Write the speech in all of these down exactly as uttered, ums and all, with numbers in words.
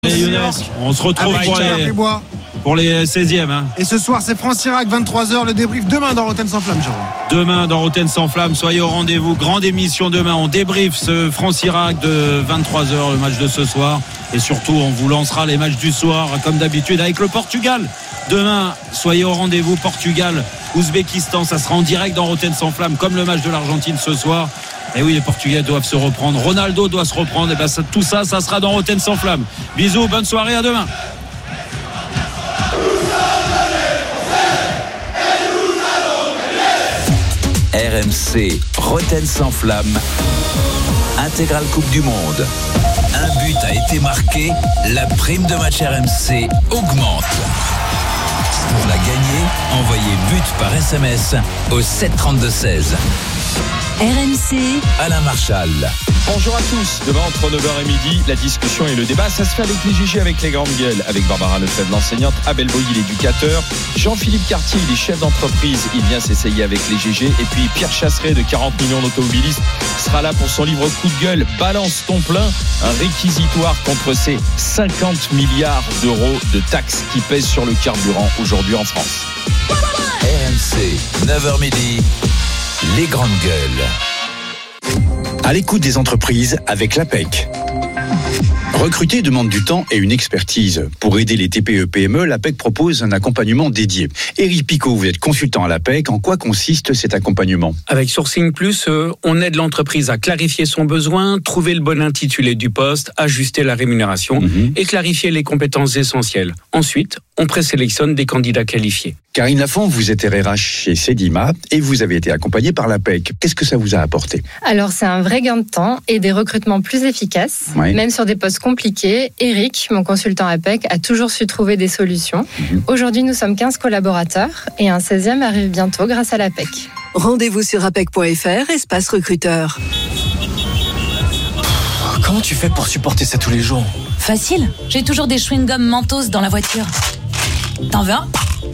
Et Younes, on se retrouve avec pour les, pour les seizièmes. Hein. Et ce soir, c'est France-Irak, vingt-trois heures. Le débrief demain dans Rotten sans flamme, Jérôme. Demain dans Rotten sans flamme, soyez au rendez-vous. Grande émission demain. On débriefe ce France-Irak de vingt-trois heures, le match de ce soir. Et surtout, on vous lancera les matchs du soir, comme d'habitude, avec le Portugal. Demain, soyez au rendez-vous. Portugal, Ouzbékistan, ça sera en direct dans Rotten sans flamme, comme le match de l'Argentine ce soir. Et oui, les Portugais doivent se reprendre. Ronaldo doit se reprendre. Et ben ça, tout ça, ça sera dans Rotten sans flamme. Bisous, bonne soirée, à demain. R M C, Rotten sans flamme, intégrale Coupe du Monde. Un but a été marqué, la prime de match R M C augmente. Pour la gagner, envoyez but par S M S au sept trente-deux seize. R M C, Alain Marchal. Bonjour à tous. Demain, entre neuf heures et midi, la discussion et le débat, ça se fait avec les G G, avec les grandes gueules, avec Barbara Lefebvre, l'enseignante, Abel Boilly, l'éducateur, Jean-Philippe Cartier, il est chef d'entreprise, il vient s'essayer avec les G G, et puis Pierre Chasseret de quarante millions d'automobilistes sera là pour son livre coup de gueule, Balance ton plein, un réquisitoire contre ces cinquante milliards d'euros de taxes qui pèsent sur le carburant aujourd'hui en France. R M C, neuf heures midi, les grandes gueules. À l'écoute des entreprises avec l'A P E C. Recruter demande du temps et une expertise. Pour aider les T P E P M E, l'A P E C propose un accompagnement dédié. Éric Picot, vous êtes consultant à l'A P E C. En quoi consiste cet accompagnement ? Avec Sourcing Plus, euh, on aide l'entreprise à clarifier son besoin, trouver le bon intitulé du poste, ajuster la rémunération mmh. et clarifier les compétences essentielles. Ensuite, on présélectionne des candidats qualifiés. Karine Lafont, vous êtes R H chez Sedima et vous avez été accompagnée par l'A P E C. Qu'est-ce que ça vous a apporté ? Alors, c'est un vrai gain de temps et des recrutements plus efficaces, oui. Même sur des postes compliqués. Eric, mon consultant A P E C, a toujours su trouver des solutions. Mmh. Aujourd'hui, nous sommes quinze collaborateurs et un seizième arrive bientôt grâce à l'A P E C. Rendez-vous sur apec point f r, espace recruteur. Comment tu fais pour supporter ça tous les jours ? Facile, j'ai toujours des chewing-gums Mentos dans la voiture. T'en veux un ?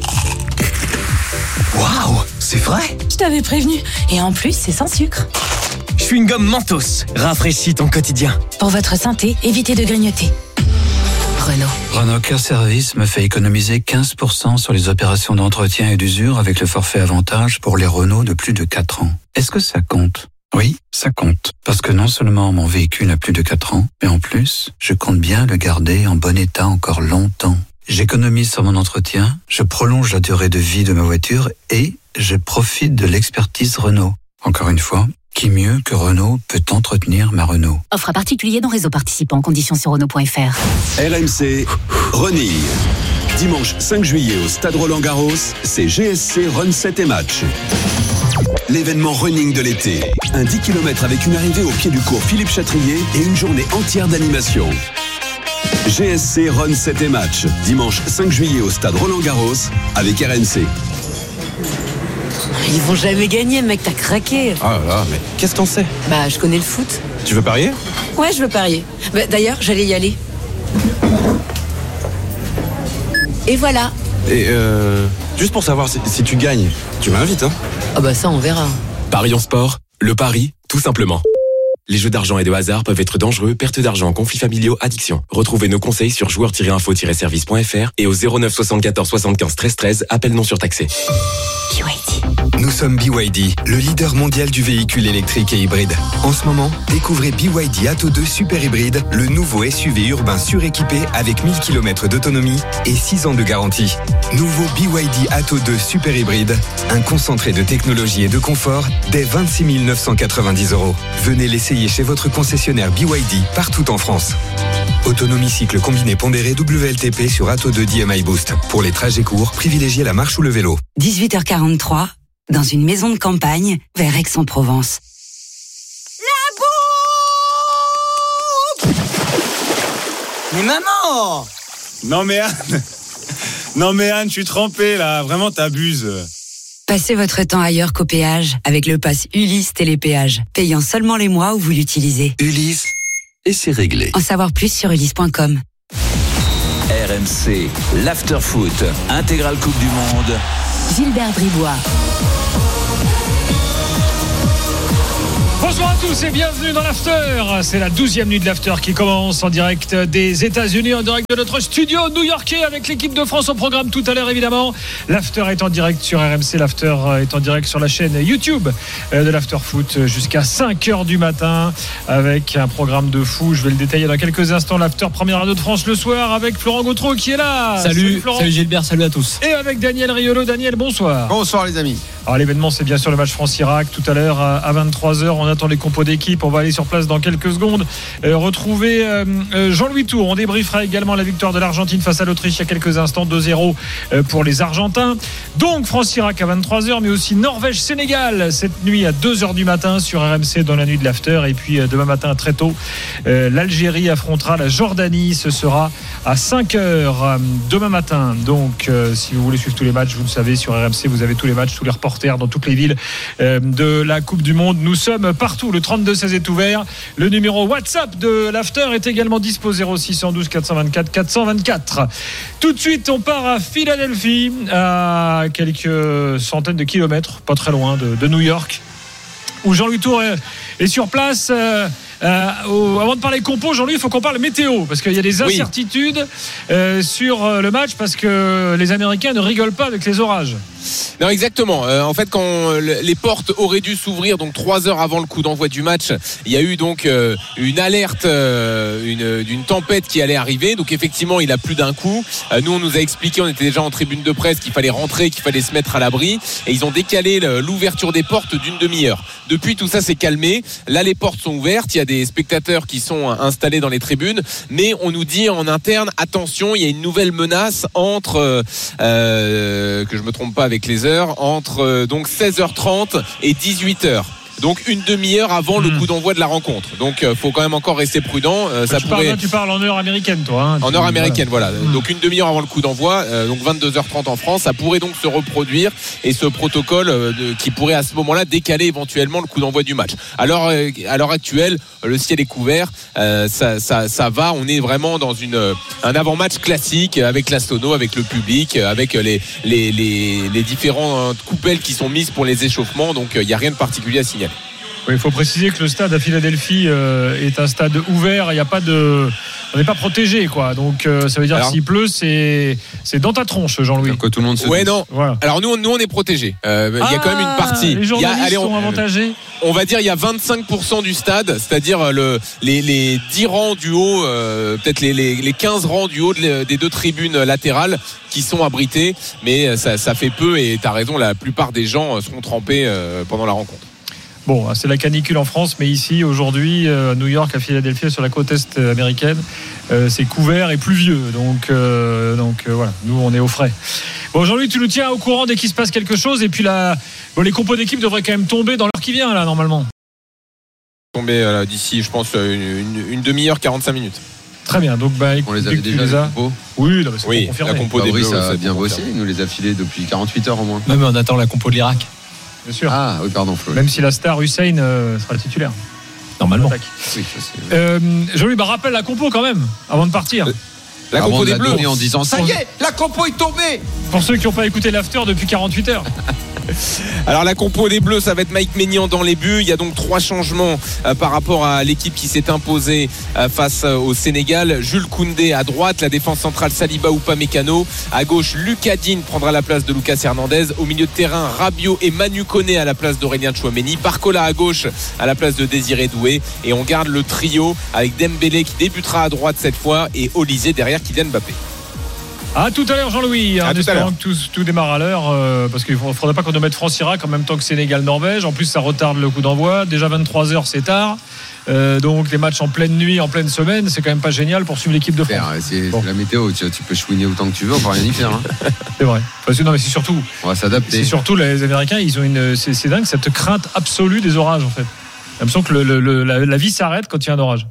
Waouh, c'est vrai ? Je t'avais prévenu. Et en plus, c'est sans sucre. Chewing-gum Mentos, rafraîchis ton quotidien. Pour votre santé, évitez de grignoter. Renault. Renault Care Service me fait économiser quinze pour cent sur les opérations d'entretien et d'usure avec le forfait avantage pour les Renault de plus de quatre ans. Est-ce que ça compte ? Oui, ça compte. Parce que non seulement mon véhicule a plus de quatre ans, mais en plus, je compte bien le garder en bon état encore longtemps. J'économise sur mon entretien, je prolonge la durée de vie de ma voiture et je profite de l'expertise Renault. Encore une fois, qui mieux que Renault peut entretenir ma Renault ? Offre à particulier dans réseau participant. Conditions sur Renault point f r. R M C Running. Dimanche cinq juillet au Stade Roland-Garros, c'est G S C Run sept et Match. L'événement running de l'été. Un dix kilomètres avec une arrivée au pied du cours Philippe Chatrier et une journée entière d'animation. G S C Run sept et Match. Dimanche cinq juillet au Stade Roland-Garros avec R M C. Ils vont jamais gagner, mec, t'as craqué. Oh là là, mais qu'est-ce qu'on sait ? Bah, je connais le foot. Tu veux parier ? Ouais, je veux parier. Bah, d'ailleurs, j'allais y aller. Et voilà. Et euh... juste pour savoir si, si tu gagnes, tu m'invites, hein ? Ah bah ça, on verra. Parions sport, le pari, tout simplement. Les jeux d'argent et de hasard peuvent être dangereux, perte d'argent, conflits familiaux, addiction. Retrouvez nos conseils sur joueurs tiret info tiret service point f r et au zéro neuf soixante-quatorze soixante-quinze treize treize, appel non surtaxé. B Y D. Nous sommes B Y D, le leader mondial du véhicule électrique et hybride. En ce moment, découvrez B Y D Atto deux Super Hybride, le nouveau S U V urbain suréquipé avec mille kilomètres d'autonomie et six ans de garantie. Nouveau B Y D Atto deux Super Hybride, un concentré de technologie et de confort dès vingt-six mille neuf cent quatre-vingt-dix euros. Venez l'essayer chez votre concessionnaire B Y D partout en France. Autonomie cycle combiné pondéré W L T P sur Atto deux D M I Boost. Pour les trajets courts, privilégiez la marche ou le vélo. dix-huit heures quarante-trois, dans une maison de campagne vers Aix-en-Provence. La boum ! Mais maman ! Non mais Anne, non mais Anne, je suis trempé là, vraiment t'abuses. Passez votre temps ailleurs qu'au péage avec le pass Ulysse Télépéage, payant seulement les mois où vous l'utilisez. Ulysse, et c'est réglé. En savoir plus sur ulysse point com. R M C, l'after-foot, intégrale Coupe du Monde. Gilbert Bribois. Bonjour à tous et bienvenue dans l'After. C'est la douzième nuit de l'After qui commence en direct des États-Unis, en direct de notre studio new-yorkais avec l'équipe de France au programme tout à l'heure évidemment. L'After est en direct sur R M C, l'After est en direct sur la chaîne YouTube de l'After Foot jusqu'à cinq heures du matin avec un programme de fou. Je vais le détailler dans quelques instants. L'After, première radio de France le soir avec Florent Gautreau qui est là. Salut, salut, Florent. Salut Gilbert, salut à tous. Et avec Daniel Riolo. Daniel, bonsoir. Bonsoir les amis. Alors l'événement c'est bien sûr le match France-Irak tout à l'heure à vingt-trois heures. On attend les compos d'équipe. On va aller sur place dans quelques secondes. Euh, retrouver euh, euh, Jean-Louis Tour. On débriefera également la victoire de l'Argentine face à l'Autriche il y a quelques instants. deux zéro euh, pour les Argentins. Donc France-Irak à vingt-trois heures, mais aussi Norvège-Sénégal cette nuit à deux heures du matin sur R M C dans la nuit de l'After. Et puis euh, demain matin très tôt, euh, l'Algérie affrontera la Jordanie. Ce sera à cinq heures euh, demain matin. Donc euh, si vous voulez suivre tous les matchs, vous le savez, sur R M C vous avez tous les matchs, tous les reporters dans toutes les villes euh, de la Coupe du Monde. Nous sommes partout. Le trente-deux seize est ouvert. Le numéro WhatsApp de l'After est également dispo, zéro six un deux quatre deux quatre quatre deux quatre. Tout de suite, on part à Philadelphie, à quelques centaines de kilomètres, pas très loin de, de New York, où Jean-Louis Tour est, est sur place. Euh, Euh, au, avant de parler compo, Jean-Louis, il faut qu'on parle météo parce qu'il y a des incertitudes oui. euh, sur le match parce que les Américains ne rigolent pas avec les orages. Non, exactement. Euh, en fait, quand les portes auraient dû s'ouvrir, donc trois heures avant le coup d'envoi du match, il y a eu donc euh, une alerte euh, une, d'une tempête qui allait arriver. Donc effectivement, il a plu d'un coup. Euh, nous, on nous a expliqué, on était déjà en tribune de presse, qu'il fallait rentrer, qu'il fallait se mettre à l'abri. Et ils ont décalé l'ouverture des portes d'une demi-heure. Depuis, tout ça s'est calmé. Là, les portes sont ouvertes. Il y a des spectateurs qui sont installés dans les tribunes, mais on nous dit en interne, attention, il y a une nouvelle menace entre euh, que je me trompe pas avec les heures, entre euh, donc seize heures trente et dix-huit heures. Donc une demi-heure avant mmh. le coup d'envoi de la rencontre. Donc euh, faut quand même encore rester prudent. Euh, ça tu, pourrait... parles, tu parles en heure américaine, toi. Hein, en heure américaine, voilà. voilà. Mmh. Donc une demi-heure avant le coup d'envoi, euh, donc vingt-deux heures trente en France. Ça pourrait donc se reproduire et ce protocole euh, de, qui pourrait à ce moment-là décaler éventuellement le coup d'envoi du match. Alors euh, à l'heure actuelle, le ciel est couvert, euh, ça, ça, ça va. On est vraiment dans une euh, un avant-match classique avec la sono, avec le public, avec les les les, les différentes coupelles qui sont mises pour les échauffements. Donc il euh, n'y a rien de particulier à signaler. Oui, il faut préciser que le stade à Philadelphie euh, est un stade ouvert. Il n'y a pas de, on n'est pas protégé, quoi. Donc euh, ça veut dire Alors, que s'il pleut, c'est c'est dans ta tronche, Jean-Louis. Que tout le monde se. Ouais, non. Voilà. Alors nous, nous, on est protégés. Euh, il ah, y a quand même une partie. Les journalistes il y a, allez, on, sont avantagés. On va dire il y a vingt-cinq pour cent du stade, c'est-à-dire le, les, les dix rangs du haut, euh, peut-être les, les, les quinze rangs du haut de, des deux tribunes latérales qui sont abrités, mais ça, ça fait peu et tu as raison, la plupart des gens seront trempés euh, pendant la rencontre. Bon, c'est la canicule en France, mais ici, aujourd'hui, à New York, à Philadelphie, sur la côte est américaine, euh, c'est couvert et pluvieux. Donc, euh, donc euh, voilà, nous, on est au frais. Bon, Jean-Louis, tu nous tiens au courant dès qu'il se passe quelque chose. Et puis, là, bon, les compos d'équipe devraient quand même tomber dans l'heure qui vient, là, normalement. Tomber euh, d'ici, je pense, une, une, une demi-heure, quarante-cinq minutes. Très bien, donc bah, on les avait déjà les as... Oui, non, mais c'est oui, confirmé. La compo des Bleus, ça a c'est bien bossé, il nous les a filés depuis quarante-huit heures au moins. Non, mais on attend la compo de l'Irak. Bien sûr. Ah oui, pardon, Flo. Même si la star Hussein euh, sera le titulaire. Normalement. Oui, ça, c'est... Euh, Jean-Louis, bah, rappelle la compo quand même, avant de partir. La Avant compo de des Bleus. En disant, ça y est, la compo est tombée. Pour ceux qui n'ont pas écouté l'after depuis quarante-huit heures. Alors la compo des Bleus, ça va être Mike Maignan dans les buts. Il y a donc trois changements euh, par rapport à l'équipe qui s'est imposée euh, face euh, au Sénégal. Jules Koundé à droite, la défense centrale Saliba Upamecano. À gauche, Lucas Digne prendra la place de Lucas Hernandez. Au milieu de terrain, Rabiot et Manu Koné à la place d'Aurélien Tchouaméni. Barcola à gauche à la place de Désiré Doué. Et on garde le trio avec Dembélé qui débutera à droite cette fois et Olysée derrière Kylian Mbappé. À tout à l'heure, Jean-Louis, en espérant que tout, tout démarre à l'heure, euh, parce qu'il ne faudrait pas qu'on nous mette France-Irak en même temps que Sénégal-Norvège. En plus, ça retarde le coup d'envoi. Déjà vingt-trois heures, c'est tard. Euh, donc, les matchs en pleine nuit, en pleine semaine, c'est quand même pas génial pour suivre l'équipe de France. C'est bon. La météo, tu, tu peux chouiner autant que tu veux, on peut rien y faire. Hein. C'est vrai. Parce que, non, mais c'est surtout. On va s'adapter. C'est surtout les Américains, ils ont une. C'est, c'est dingue, cette crainte absolue des orages, en fait. J'ai l'impression que le, le, le, la, la vie s'arrête quand il y a un orage.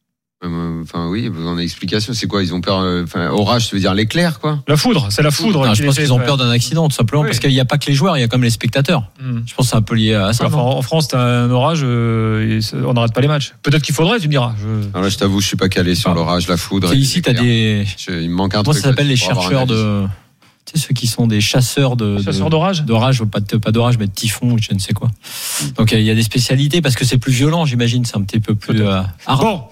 Enfin oui, vous en avez explication. C'est quoi? Ils ont peur. Enfin, orage, ça veut dire l'éclair, quoi. La foudre, c'est la foudre. Non, je pense qu'ils ont peur d'un accident, tout simplement, oui. Parce qu'il n'y a pas que les joueurs, il y a comme les spectateurs. Mm. Je pense que c'est un peu lié à ça. Enfin, en France, t'as un orage, euh, on n'arrête pas les matchs. Peut-être qu'il faudrait, tu me diras. Je... Alors là, je t'avoue, je suis pas calé sur ah. l'orage, la foudre. Ici, t'as des. Je, il me manque un Moi, truc. ça s'appelle les chercheurs de. Tu sais, ceux qui sont des chasseurs de, chasseurs de, d'orage, d'orage, pas, de, pas d'orage, mais de typhon, je ne sais quoi. Donc il y a des spécialités parce que c'est plus violent, j'imagine, c'est un petit peu plus euh, hard. Bon.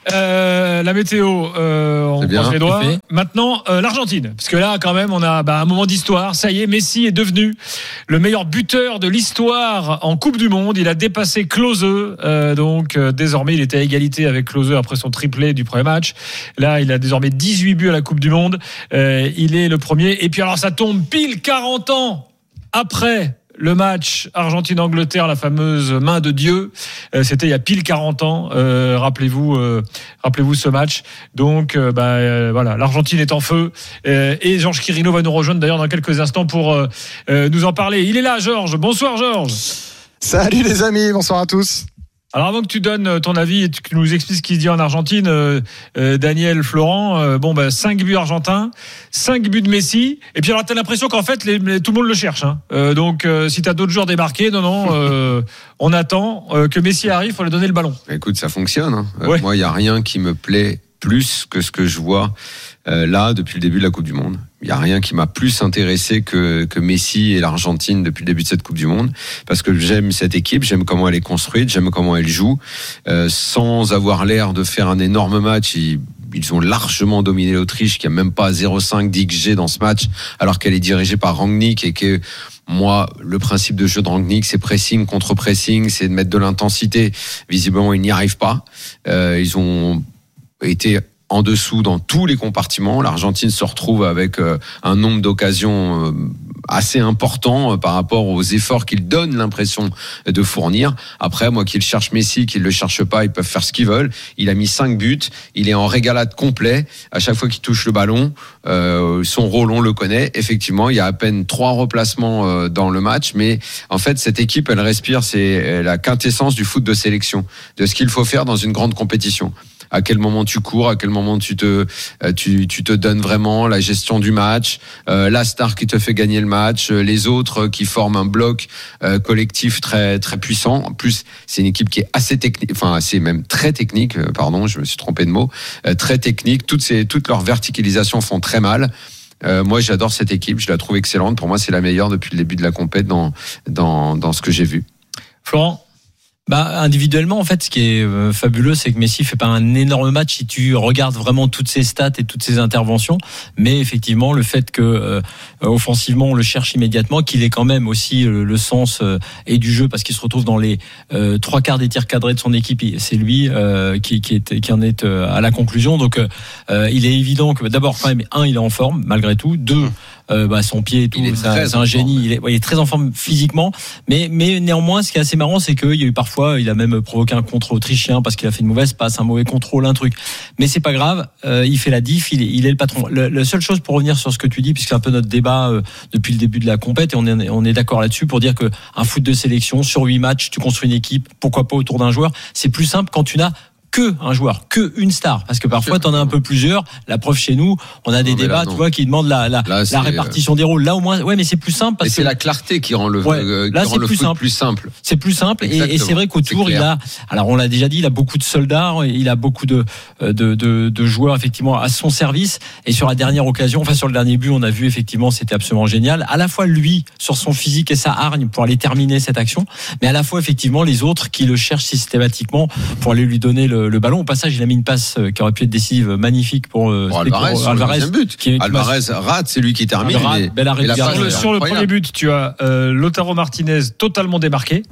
Euh, la météo, euh, on croise les doigts. Maintenant, euh, l'Argentine, parce que là, quand même, on a bah, un moment d'histoire. Ça y est, Messi est devenu le meilleur buteur de l'histoire en Coupe du Monde. Il a dépassé Klose. Euh, donc, euh, désormais, il était à égalité avec Klose après son triplé du premier match. Là, il a désormais dix-huit buts à la Coupe du Monde. Euh, il est le premier. Et puis, alors, ça tombe pile quarante ans après le match Argentine-Angleterre, la fameuse main de Dieu, euh, c'était il y a pile quarante ans. Euh, rappelez-vous, euh, rappelez-vous ce match. Donc, euh, bah, euh, voilà, l'Argentine est en feu. Euh, et Georges Quirino va nous rejoindre d'ailleurs dans quelques instants pour euh, euh, nous en parler. Il est là, Georges. Bonsoir, Georges. Salut les amis, bonsoir à tous. Alors avant que tu donnes ton avis et que tu nous expliques ce qui se dit en Argentine, euh, euh, Daniel, Florent, euh, bon bah cinq buts argentins, cinq buts de Messi, et puis alors t'as l'impression qu'en fait les, les, tout le monde le cherche. Hein. Euh, donc euh, si t'as d'autres joueurs débarqués, non non, euh, on attend euh, que Messi arrive, faut lui donner le ballon. Écoute, ça fonctionne. Hein. Euh, ouais. Moi, il y a rien qui me plaît plus que ce que je vois euh, là depuis le début de la Coupe du Monde. Il y a rien qui m'a plus intéressé que que Messi et l'Argentine depuis le début de cette Coupe du Monde, parce que j'aime cette équipe, j'aime comment elle est construite, j'aime comment elle joue, euh, sans avoir l'air de faire un énorme match. Ils, ils ont largement dominé l'Autriche, qui a même pas zéro virgule cinq d'X G dans ce match, alors qu'elle est dirigée par Rangnick et que moi, le principe de jeu de Rangnick, c'est pressing contre pressing, c'est de mettre de l'intensité. Visiblement, ils n'y arrivent pas. Euh, ils ont été en dessous dans tous les compartiments. L'Argentine se retrouve avec euh, un nombre d'occasions euh, assez important euh, par rapport aux efforts qu'ils donnent l'impression de fournir. Après, moi, qu'ils cherchent Messi, qu'ils le cherchent pas, ils peuvent faire ce qu'ils veulent. Il a mis cinq buts, il est en régalade complet. À chaque fois qu'il touche le ballon, euh, son rôle, on le connaît. Effectivement, il y a à peine trois replacements euh, dans le match, mais en fait, cette équipe, elle respire, c'est la quintessence du foot de sélection, de ce qu'il faut faire dans une grande compétition. À quel moment tu cours, à quel moment tu te tu tu te donnes vraiment, la gestion du match, euh, la star qui te fait gagner le match, euh, les autres qui forment un bloc euh, collectif très très puissant. En plus, c'est une équipe qui est assez technique, enfin assez même très technique. Euh, pardon, je me suis trompé de mot. Euh, très technique. Toutes ces toutes leurs verticalisations font très mal. Euh, moi, j'adore cette équipe. Je la trouve excellente. Pour moi, c'est la meilleure depuis le début de la compète dans dans dans ce que j'ai vu. Florent. Bah, individuellement, en fait, ce qui est euh, fabuleux, c'est que Messi fait pas un énorme match si tu regardes vraiment toutes ses stats et toutes ses interventions. Mais effectivement, le fait que euh, offensivement, on le cherche immédiatement, qu'il ait quand même aussi euh, le sens euh, et du jeu, parce qu'il se retrouve dans les euh, trois quarts des tirs cadrés de son équipe. C'est lui euh, qui, qui, est, qui en est euh, à la conclusion. Donc, euh, il est évident que d'abord, quand même, un, il est en forme malgré tout. Deux, euh, bah, son pied et tout, ça, c'est un génie. Il est, ouais, il est très en forme physiquement. Mais, mais néanmoins, ce qui est assez marrant, c'est qu'il y a eu parfois il a même provoqué un contre autrichien parce qu'il a fait une mauvaise passe, un mauvais contrôle, un truc. Mais c'est pas grave, euh, il fait la diff, il est, il est le patron. Le, la seule chose pour revenir sur ce que tu dis, puisque c'est un peu notre débat euh, depuis le début de la compète, et on est, on est d'accord là-dessus pour dire que un foot de sélection sur huit matchs, tu construis une équipe, pourquoi pas autour d'un joueur. C'est plus simple quand tu n'as que un joueur, que une star, parce que parfois t'en as un peu plusieurs. La preuve chez nous, on a des non, débats, là, tu vois, qui demandent la la, là, la répartition des rôles. Là au moins, ouais, mais c'est plus simple parce et que c'est la clarté qui rend le ouais, euh, là, qui rend le plus foot simple. plus simple. C'est plus simple et, et c'est vrai qu'autour il a, alors on l'a déjà dit, il a beaucoup de soldats, il a beaucoup de de de, de joueurs effectivement à son service. Et sur la dernière occasion, enfin sur le dernier but, on a vu effectivement, c'était absolument génial. À la fois lui sur son physique et sa hargne pour aller terminer cette action, mais à la fois effectivement les autres qui le cherchent systématiquement pour aller lui donner le, le ballon. Au passage, il a mis une passe qui aurait pu être décisive, magnifique pour, pour Alvarez, pour Alvarez sur le but. Qui, qui Alvarez rate, c'est lui qui termine. Rate, mais, mais la sur le, sur le premier but, tu as euh, Lautaro Martinez totalement démarqué.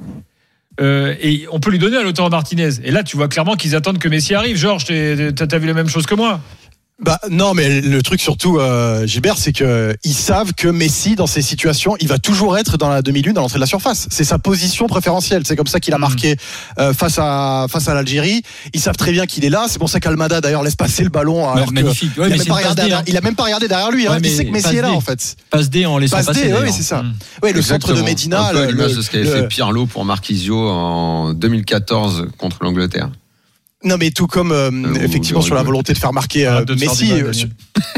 Euh, et on peut lui donner à Lautaro Martinez. Et là, tu vois clairement qu'ils attendent que Messi arrive. Georges, t'as, t'as vu la même chose que moi? Bah non, mais le truc surtout, euh, Gilbert, c'est que ils savent que Messi, dans ces situations, il va toujours être dans la demi-lune, dans l'entrée de la surface. C'est sa position préférentielle. C'est comme ça qu'il a marqué euh, face à face à l'Algérie. Ils savent très bien qu'il est là. C'est pour ça qu'Almada d'ailleurs laisse passer le ballon. Alors ouais, magnifique. Ouais, il, a mais même pas regardé, D, hein. il a même pas regardé derrière lui. Hein. Ouais, il sait que Messi est là D. en fait. Passe D en laissant passe passer. D, oui, c'est ça. Mmh. Ouais, le Exactement. centre de Medina. Un peu le, l'image de ce qu'avait le... fait Pirlo pour Marquisio en deux mille quatorze contre l'Angleterre. Non mais tout comme euh, euh, effectivement sur la volonté de faire marquer euh, Messi. Euh, sur...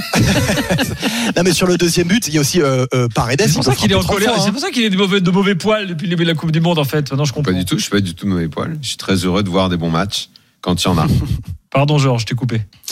non mais sur le deuxième but, il y a aussi euh, euh, Paredes. C'est pour ça qu'il est en colère. Fois, hein. C'est pour ça qu'il est de mauvais, de mauvais poils depuis le début de la Coupe du Monde en fait. Non, je comprends. Pas du tout. Je suis pas du tout de mauvais poils. Je suis très heureux de voir des bons matchs quand il y en a. Pardon Georges, je t'ai coupé.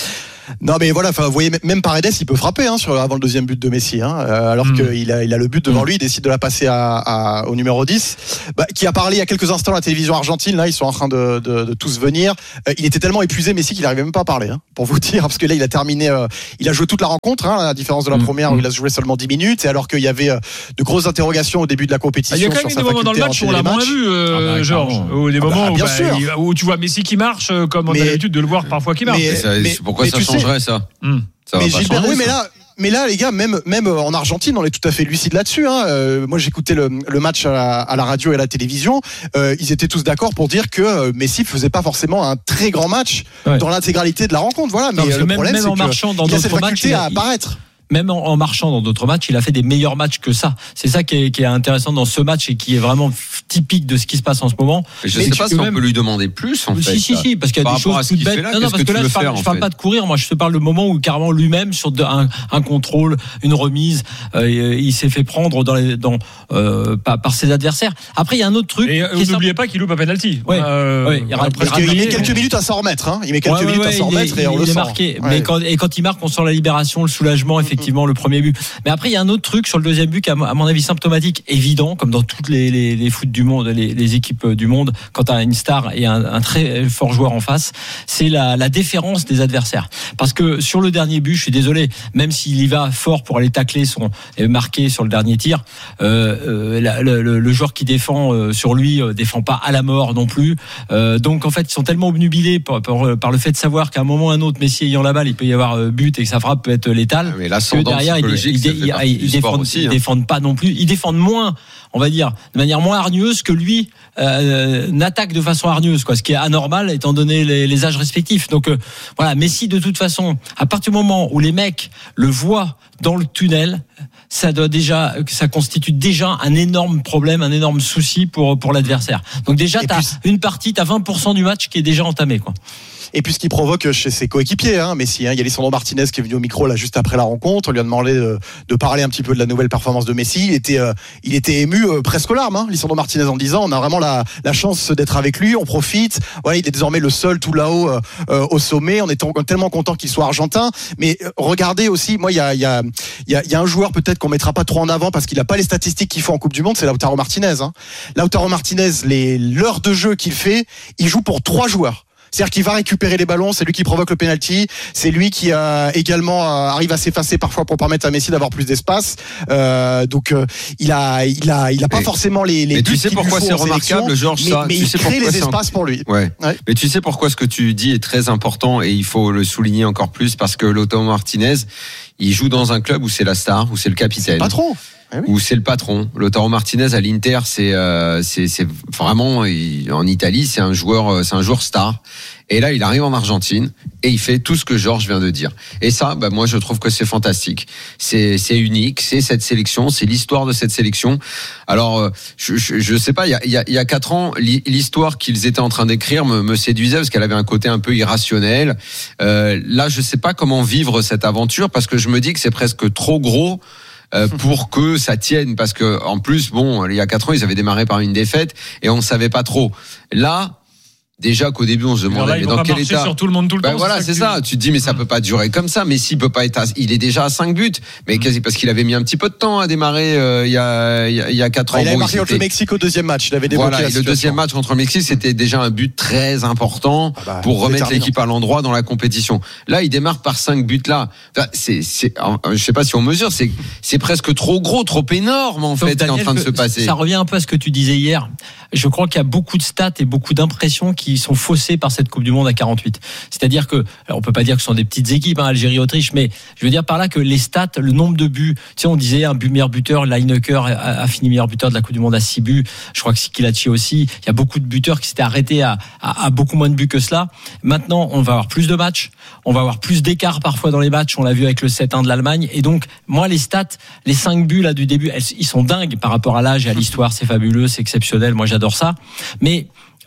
Non mais voilà, vous voyez, même Paredes il peut frapper hein, sur, avant le deuxième but de Messi, hein, euh, alors mmh. qu'il a, il a le but devant mmh. lui, il décide de la passer à, à, au numéro dix, bah, qui a parlé il y a quelques instants à la télévision argentine, là ils sont en train de, de, de tous venir. Euh, il était tellement épuisé Messi qu'il n'arrivait même pas à parler, hein, pour vous dire, parce que là il a terminé, euh, il a joué toute la rencontre, hein, à la différence de la mmh. première où il a joué seulement dix minutes, et alors qu'il y avait euh, de grosses interrogations au début de la compétition. Il y a quand même des moments dans le match où on l'a moins vu, euh, ah bah, Georges, ou des ah moments bah, où, bah, il, où tu vois Messi qui marche, comme on mais, a l'habitude de le voir parfois qui marche. Mais, mais, mais, pourquoi mais ça changerait sais, ça, mmh. ça mais va pas Gilbert, changer, oui, mais là, mais là, les gars, même même en Argentine, on est tout à fait lucide là-dessus. Hein. Euh, moi, j'écoutais le, le match à la, à la radio et à la télévision. Euh, ils étaient tous d'accord pour dire que Messi faisait pas forcément un très grand match ouais. dans l'intégralité de la rencontre. Voilà. Mais non, le même, problème, même c'est en marchant dans il a cette d'autres faculté matchs, à apparaître. Même en, en marchant dans d'autres matchs, il a fait des meilleurs matchs que ça. C'est ça qui est, qui est intéressant dans ce match et qui est vraiment typique de ce qui se passe en ce moment. Mais je ne sais pas si même... on peut lui demander plus en si, fait. Si, si, si, parce qu'il y a des choses toutes bêtes. Là, non, non, parce que, que là, je parle, je parle pas de courir. Moi, je te parle de moment où carrément lui-même, sur un, un contrôle, une remise, euh, il s'est fait prendre dans les, dans, euh, par, par ses adversaires. Après, il y a un autre truc. Et vous n'oubliez pas qu'il loupe un penalty. Ouais, euh, ouais, il, parce il met quelques minutes à s'en remettre. Hein. Il met quelques ouais, minutes ouais, à s'en remettre et on le sent. Marqué. Mais quand, et quand il marque, on sent la libération, le soulagement, effectivement, le premier but. Mais après, il y a un autre truc sur le deuxième but qui, à mon avis, symptomatique, évident, comme dans toutes les, les, les foot du monde, les, les équipes du monde, quand tu as une star et un, un très fort joueur en face, c'est la, la déférence des adversaires. Parce que sur le dernier but, je suis désolé, même s'il y va fort pour aller tacler son marqué sur le dernier tir, euh, euh, la, le, le joueur qui défend euh, sur lui euh, défend pas à la mort non plus. Euh, donc en fait, ils sont tellement obnubilés par, par, par le fait de savoir qu'à un moment ou à un autre, Messi ayant la balle, il peut y avoir euh, but et que sa frappe peut être létale. Mais que derrière, il, il, il, ils, ils défendent, aussi, hein. ils défendent pas non plus. Ils défendent moins, on va dire, de manière moins hargneuse que lui euh, n'attaque de façon hargneuse, quoi. Ce qui est anormal étant donné les, les âges respectifs. Donc euh, voilà, Messi de toute façon, à partir du moment où les mecs le voient dans le tunnel, ça doit déjà, ça constitue déjà un énorme problème, un énorme souci pour pour l'adversaire. Donc déjà, t'as puis, une partie, t'as vingt pour cent du match qui est déjà entamé, quoi. Et puis ce qui provoque chez ses coéquipiers, hein, Messi, hein, il y a Lisandro Martinez qui est venu au micro là juste après la rencontre, on lui a demandé de, de parler un petit peu de la nouvelle performance de Messi. Il était, euh, il était ému euh, presque aux larmes, hein, Lisandro Martinez, en disant on a vraiment la, la chance d'être avec lui, on profite. Voilà, il est désormais le seul tout là-haut euh, euh, au sommet. On est t- tellement content qu'il soit argentin. Mais euh, regardez aussi, moi il y a, il y a, il y a, il y a un joueur peut-être qu'on mettra pas trop en avant parce qu'il n'a pas les statistiques qu'il faut en Coupe du Monde, c'est Lautaro Martinez. Hein. Lautaro Martinez, les l'heure de jeu qu'il fait, il joue pour trois joueurs. C'est-à-dire qu'il va récupérer les ballons, c'est lui qui provoque le penalty, c'est lui qui euh, également euh, arrive à s'effacer parfois pour permettre à Messi d'avoir plus d'espace. Euh, donc euh, il a, il a, il a pas mais, forcément les. les mais tu sais pourquoi c'est remarquable, Georges, ça. Mais tu il sais crée les c'est espaces un... pour lui. Ouais. ouais. Mais tu sais pourquoi ce que tu dis est très important et il faut le souligner encore plus parce que Lautaro Martinez, il joue dans un club où c'est la star, où c'est le capitaine. C'est le patron. Eh oui. Où c'est le patron. Lautaro Martinez à l'Inter, c'est euh, c'est c'est vraiment il, en Italie, c'est un joueur, c'est un joueur star. Et là, il arrive en Argentine et il fait tout ce que Georges vient de dire. Et ça, bah moi, je trouve que c'est fantastique. C'est c'est unique. C'est cette sélection, c'est l'histoire de cette sélection. Alors, je je, je sais pas. Il y a il y a, il y a quatre ans, l'histoire qu'ils étaient en train d'écrire me, me séduisait parce qu'elle avait un côté un peu irrationnel. Euh, là, je sais pas comment vivre cette aventure parce que je me dis que c'est presque trop gros. Euh, pour que ça tienne, parce que en plus, bon, il y a quatre ans, ils avaient démarré par une défaite et on ne savait pas trop. Là, déjà qu'au début, on se demandait là, mais dans quel état. Sur tout le monde tout le ben temps. Voilà, c'est ça. Tu te dis mais ça peut pas durer comme ça. Mais s'il peut pas être, à... il est déjà à cinq buts. Mais quasi parce qu'il avait mis un petit peu de temps à démarrer euh, il y a il y a, il y a quatre ans. Il avait bon, marqué contre le Mexique au deuxième match. Il avait débloqué voilà, la et le deuxième match contre le Mexique, c'était déjà un but très important ah bah, pour remettre l'équipe à l'endroit dans la compétition. Là, il démarre par cinq buts là. Enfin, c'est c'est je sais pas si on mesure, c'est c'est presque trop gros, trop énorme en fait, Daniel, qui est en train de se passer. Ça revient un peu à ce que tu disais hier. Je crois qu'il y a beaucoup de stats et beaucoup d'impressions qui sont faussées par cette Coupe du Monde à quarante-huit. C'est-à-dire que, alors on peut pas dire que ce sont des petites équipes, hein, Algérie, Autriche, mais je veux dire par là que les stats, le nombre de buts, tu sais, on disait un but meilleur buteur, Lineker a, a fini meilleur buteur de la Coupe du Monde à six buts. Je crois que Skilachi aussi. Il y a beaucoup de buteurs qui s'étaient arrêtés à, à, à beaucoup moins de buts que cela. Maintenant, on va avoir plus de matchs, on va avoir plus d'écart parfois dans les matchs. On l'a vu avec le sept un de l'Allemagne. Et donc, moi, les stats, les cinq buts là du début, elles, ils sont dingues par rapport à l'âge et à l'histoire. C'est fabuleux, c'est exceptionnel. Moi, j'adore ça. Mais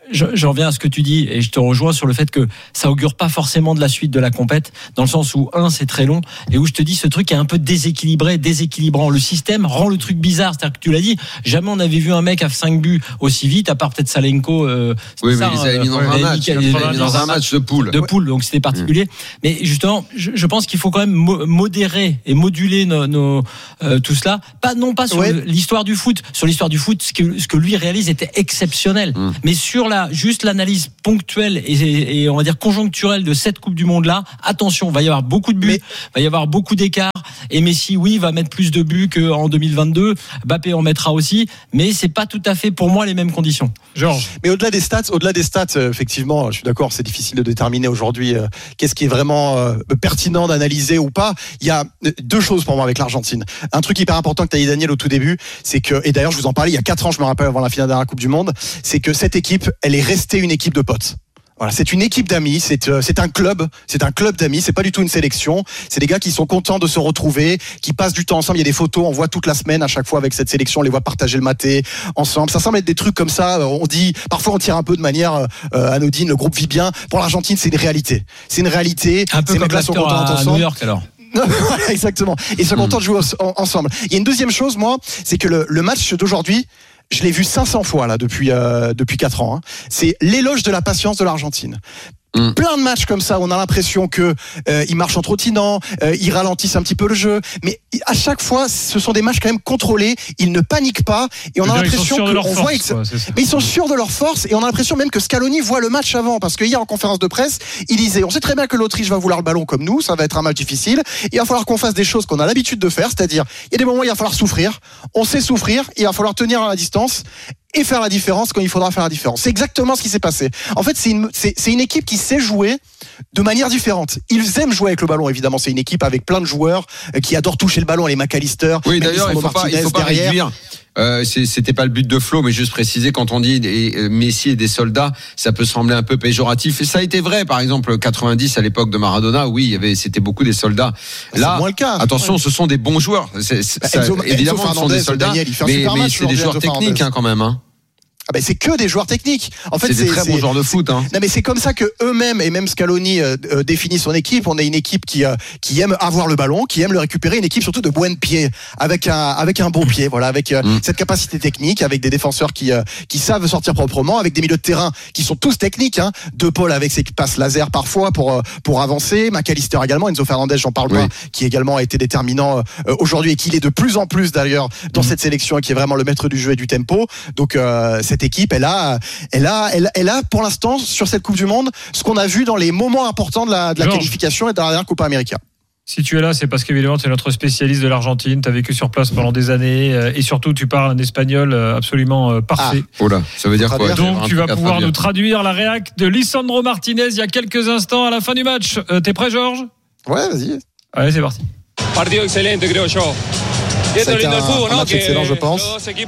Je, je reviens à ce que tu dis et je te rejoins sur le fait que ça augure pas forcément de la suite de la compète, dans le sens où un c'est très long et où je te dis ce truc est un peu déséquilibré, déséquilibrant. Le système rend le truc bizarre, c'est-à-dire que tu l'as dit, jamais on avait vu un mec à cinq buts aussi vite, à part peut-être Salenko. Euh, oui, ça, mais ils avaient mis dans euh, un match, ils avaient mis dans un match de poule. De poule, donc c'était particulier. Mmh. Mais justement, je, je pense qu'il faut quand même mo- modérer et moduler nos, nos euh, tout cela, pas non pas sur ouais. le, l'histoire du foot, sur l'histoire du foot, ce que ce que lui réalise était exceptionnel, mmh. mais sur la juste l'analyse ponctuelle et, et, et on va dire conjoncturelle de cette Coupe du Monde là, attention, va y avoir beaucoup de buts, mais... va y avoir beaucoup d'écarts et Messi oui va mettre plus de buts qu'en deux mille vingt-deux, Mbappé en mettra aussi, mais c'est pas tout à fait pour moi les mêmes conditions. Georges. Mais au-delà des stats, au-delà des stats, euh, effectivement, je suis d'accord, c'est difficile de déterminer aujourd'hui euh, qu'est-ce qui est vraiment euh, pertinent d'analyser ou pas. Il y a deux choses pour moi avec l'Argentine. Un truc hyper important que tu as dit Daniel au tout début, c'est que, et d'ailleurs je vous en parlais il y a quatre ans, je me rappelle avant la finale de la Coupe du Monde, c'est que cette équipe, elle est restée une équipe de potes. Voilà, c'est une équipe d'amis, c'est euh, c'est un club, c'est un club d'amis, c'est pas du tout une sélection. C'est des gars qui sont contents de se retrouver, qui passent du temps ensemble. Il y a des photos, on voit toute la semaine à chaque fois avec cette sélection, on les voit partager le maté ensemble. Ça semble être des trucs comme ça. On dit, parfois on tire un peu de manière euh, anodine. Le groupe vit bien. Pour l'Argentine, c'est une réalité. C'est une réalité. Un peu Ces comme mecs-là sont contents à ensemble. New York alors. Voilà, exactement. Ils sont contents de jouer ensemble. Il y a une deuxième chose, moi, c'est que le, le match d'aujourd'hui, je l'ai vu cinq cents fois là depuis euh, depuis quatre ans. Hein. C'est l'éloge de la patience de l'Argentine. Mmh. Plein de matchs comme ça, on a l'impression que euh, ils marchent en trottinant, euh, ils ralentissent un petit peu le jeu, mais à chaque fois, ce sont des matchs quand même contrôlés. Ils ne paniquent pas et on a l'impression que on voit, que... quoi, mais ils sont sûrs de leur force et on a l'impression même que Scaloni voit le match avant, parce que hier en conférence de presse, il disait, on sait très bien que l'Autriche va vouloir le ballon comme nous, ça va être un match difficile. Il va falloir qu'on fasse des choses qu'on a l'habitude de faire, c'est-à-dire il y a des moments où il va falloir souffrir, on sait souffrir, il va falloir tenir à la distance et faire la différence quand il faudra faire la différence. C'est exactement ce qui s'est passé. En fait, c'est une, c'est, c'est une équipe qui sait jouer de manière différente. Ils aiment jouer avec le ballon, évidemment. C'est une équipe avec plein de joueurs qui adorent toucher le ballon, les McAllister. Oui, d'ailleurs, il faut pas, il faut pas réduire. Euh, c'est, c'était pas le but de Flo, mais juste préciser, quand on dit des, euh, Messi et des soldats, ça peut sembler un peu péjoratif. Et ça a été vrai, par exemple, quatre-vingt-dix à l'époque de Maradona, oui, il y avait, c'était beaucoup des soldats. Là, c'est moins le cas. Attention, ce sont des bons joueurs. C'est, c'est, bah, ça, Enzo, évidemment, Enzo ce sont des soldats, Daniel, mais, mais c'est des joueurs techniques hein, quand même. Hein. Ah ben c'est que des joueurs techniques. En fait, c'est, c'est des très bons joueurs de foot. Hein. Non mais c'est comme ça que eux-mêmes et même Scaloni euh, euh, définit son équipe. On est une équipe qui euh, qui aime avoir le ballon, qui aime le récupérer. Une équipe surtout de buen pied, avec un avec un bon pied. Voilà, avec euh, mm. cette capacité technique, avec des défenseurs qui euh, qui savent sortir proprement, avec des milieux de terrain qui sont tous techniques. Hein. De Paul avec ses passes laser parfois pour euh, pour avancer. McAllister également. Enzo Fernandez, j'en parle oui. pas, qui également a été déterminant euh, aujourd'hui et qui l'est de plus en plus d'ailleurs dans mm. cette sélection, et qui est vraiment le maître du jeu et du tempo. Donc euh, cette équipe, elle a Elle a, elle, elle a pour l'instant sur cette Coupe du Monde ce qu'on a vu dans les moments importants de la, de la qualification et de la dernière Copa América. Si tu es là, c'est parce qu'évidemment tu es notre spécialiste de l'Argentine, tu as vécu sur place pendant des années et surtout tu parles un espagnol absolument parfait. Ah, oh là, ça veut dire quoi? Donc tu vas pouvoir nous traduire la réac de Lisandro Martinez il y a quelques instants à la fin du match. Euh, t'es prêt, Georges? Ouais, vas-y. Allez, c'est parti. Partido excelente, creo yo. C'est un, un match excellent, je pense.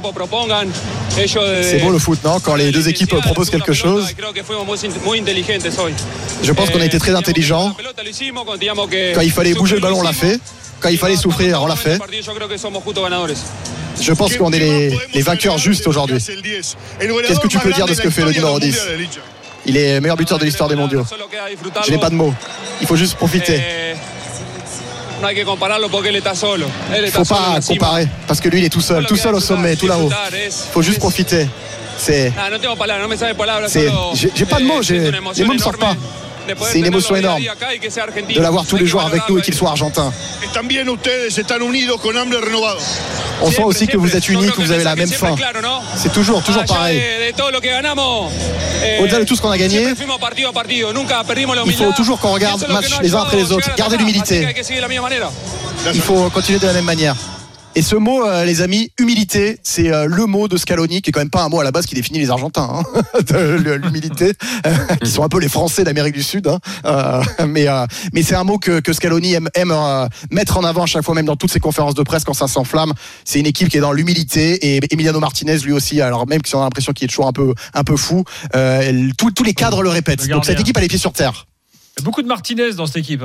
C'est beau le foot, non? Quand les deux équipes proposent quelque chose. Je pense qu'on a été très intelligents. Quand il fallait bouger le ballon, on l'a fait. Quand il fallait souffrir, on l'a fait. Je pense qu'on est les, les vainqueurs justes aujourd'hui. Qu'est-ce que tu peux dire de ce que fait le numéro dix? Il est meilleur buteur de l'histoire des mondiaux. Je n'ai pas de mots. Il faut juste profiter. Il ne faut pas comparer, parce que lui il est tout seul, tout seul au sommet, tout là-haut. Il faut juste profiter. C'est, c'est j'ai, j'ai pas de mots, j'ai, les mots ne sortent pas. C'est une émotion énorme de l'avoir tous les jours avec nous et qu'il soit argentin. On sent aussi que vous êtes unis, que vous avez la même faim. C'est toujours, toujours pareil. Au-delà de tout ce qu'on a gagné, il faut toujours qu'on regarde match les uns après les autres. Garder l'humilité. Il faut continuer de la même manière. Et ce mot, euh, les amis, humilité, c'est euh, le mot de Scaloni, qui est quand même pas un mot à la base qui définit les Argentins, hein, de l'humilité, euh, qui sont un peu les Français d'Amérique du Sud. Hein, euh, mais, euh, mais c'est un mot que, que Scaloni aime, aime euh, mettre en avant à chaque fois, même dans toutes ses conférences de presse quand ça s'enflamme. C'est une équipe qui est dans l'humilité, et Emiliano Martinez, lui aussi, alors même si on a l'impression qu'il est toujours un peu, un peu fou, euh, tous les cadres le répètent. Donc cette équipe a les pieds sur terre. Il y a beaucoup de Martinez dans cette équipe. Hein.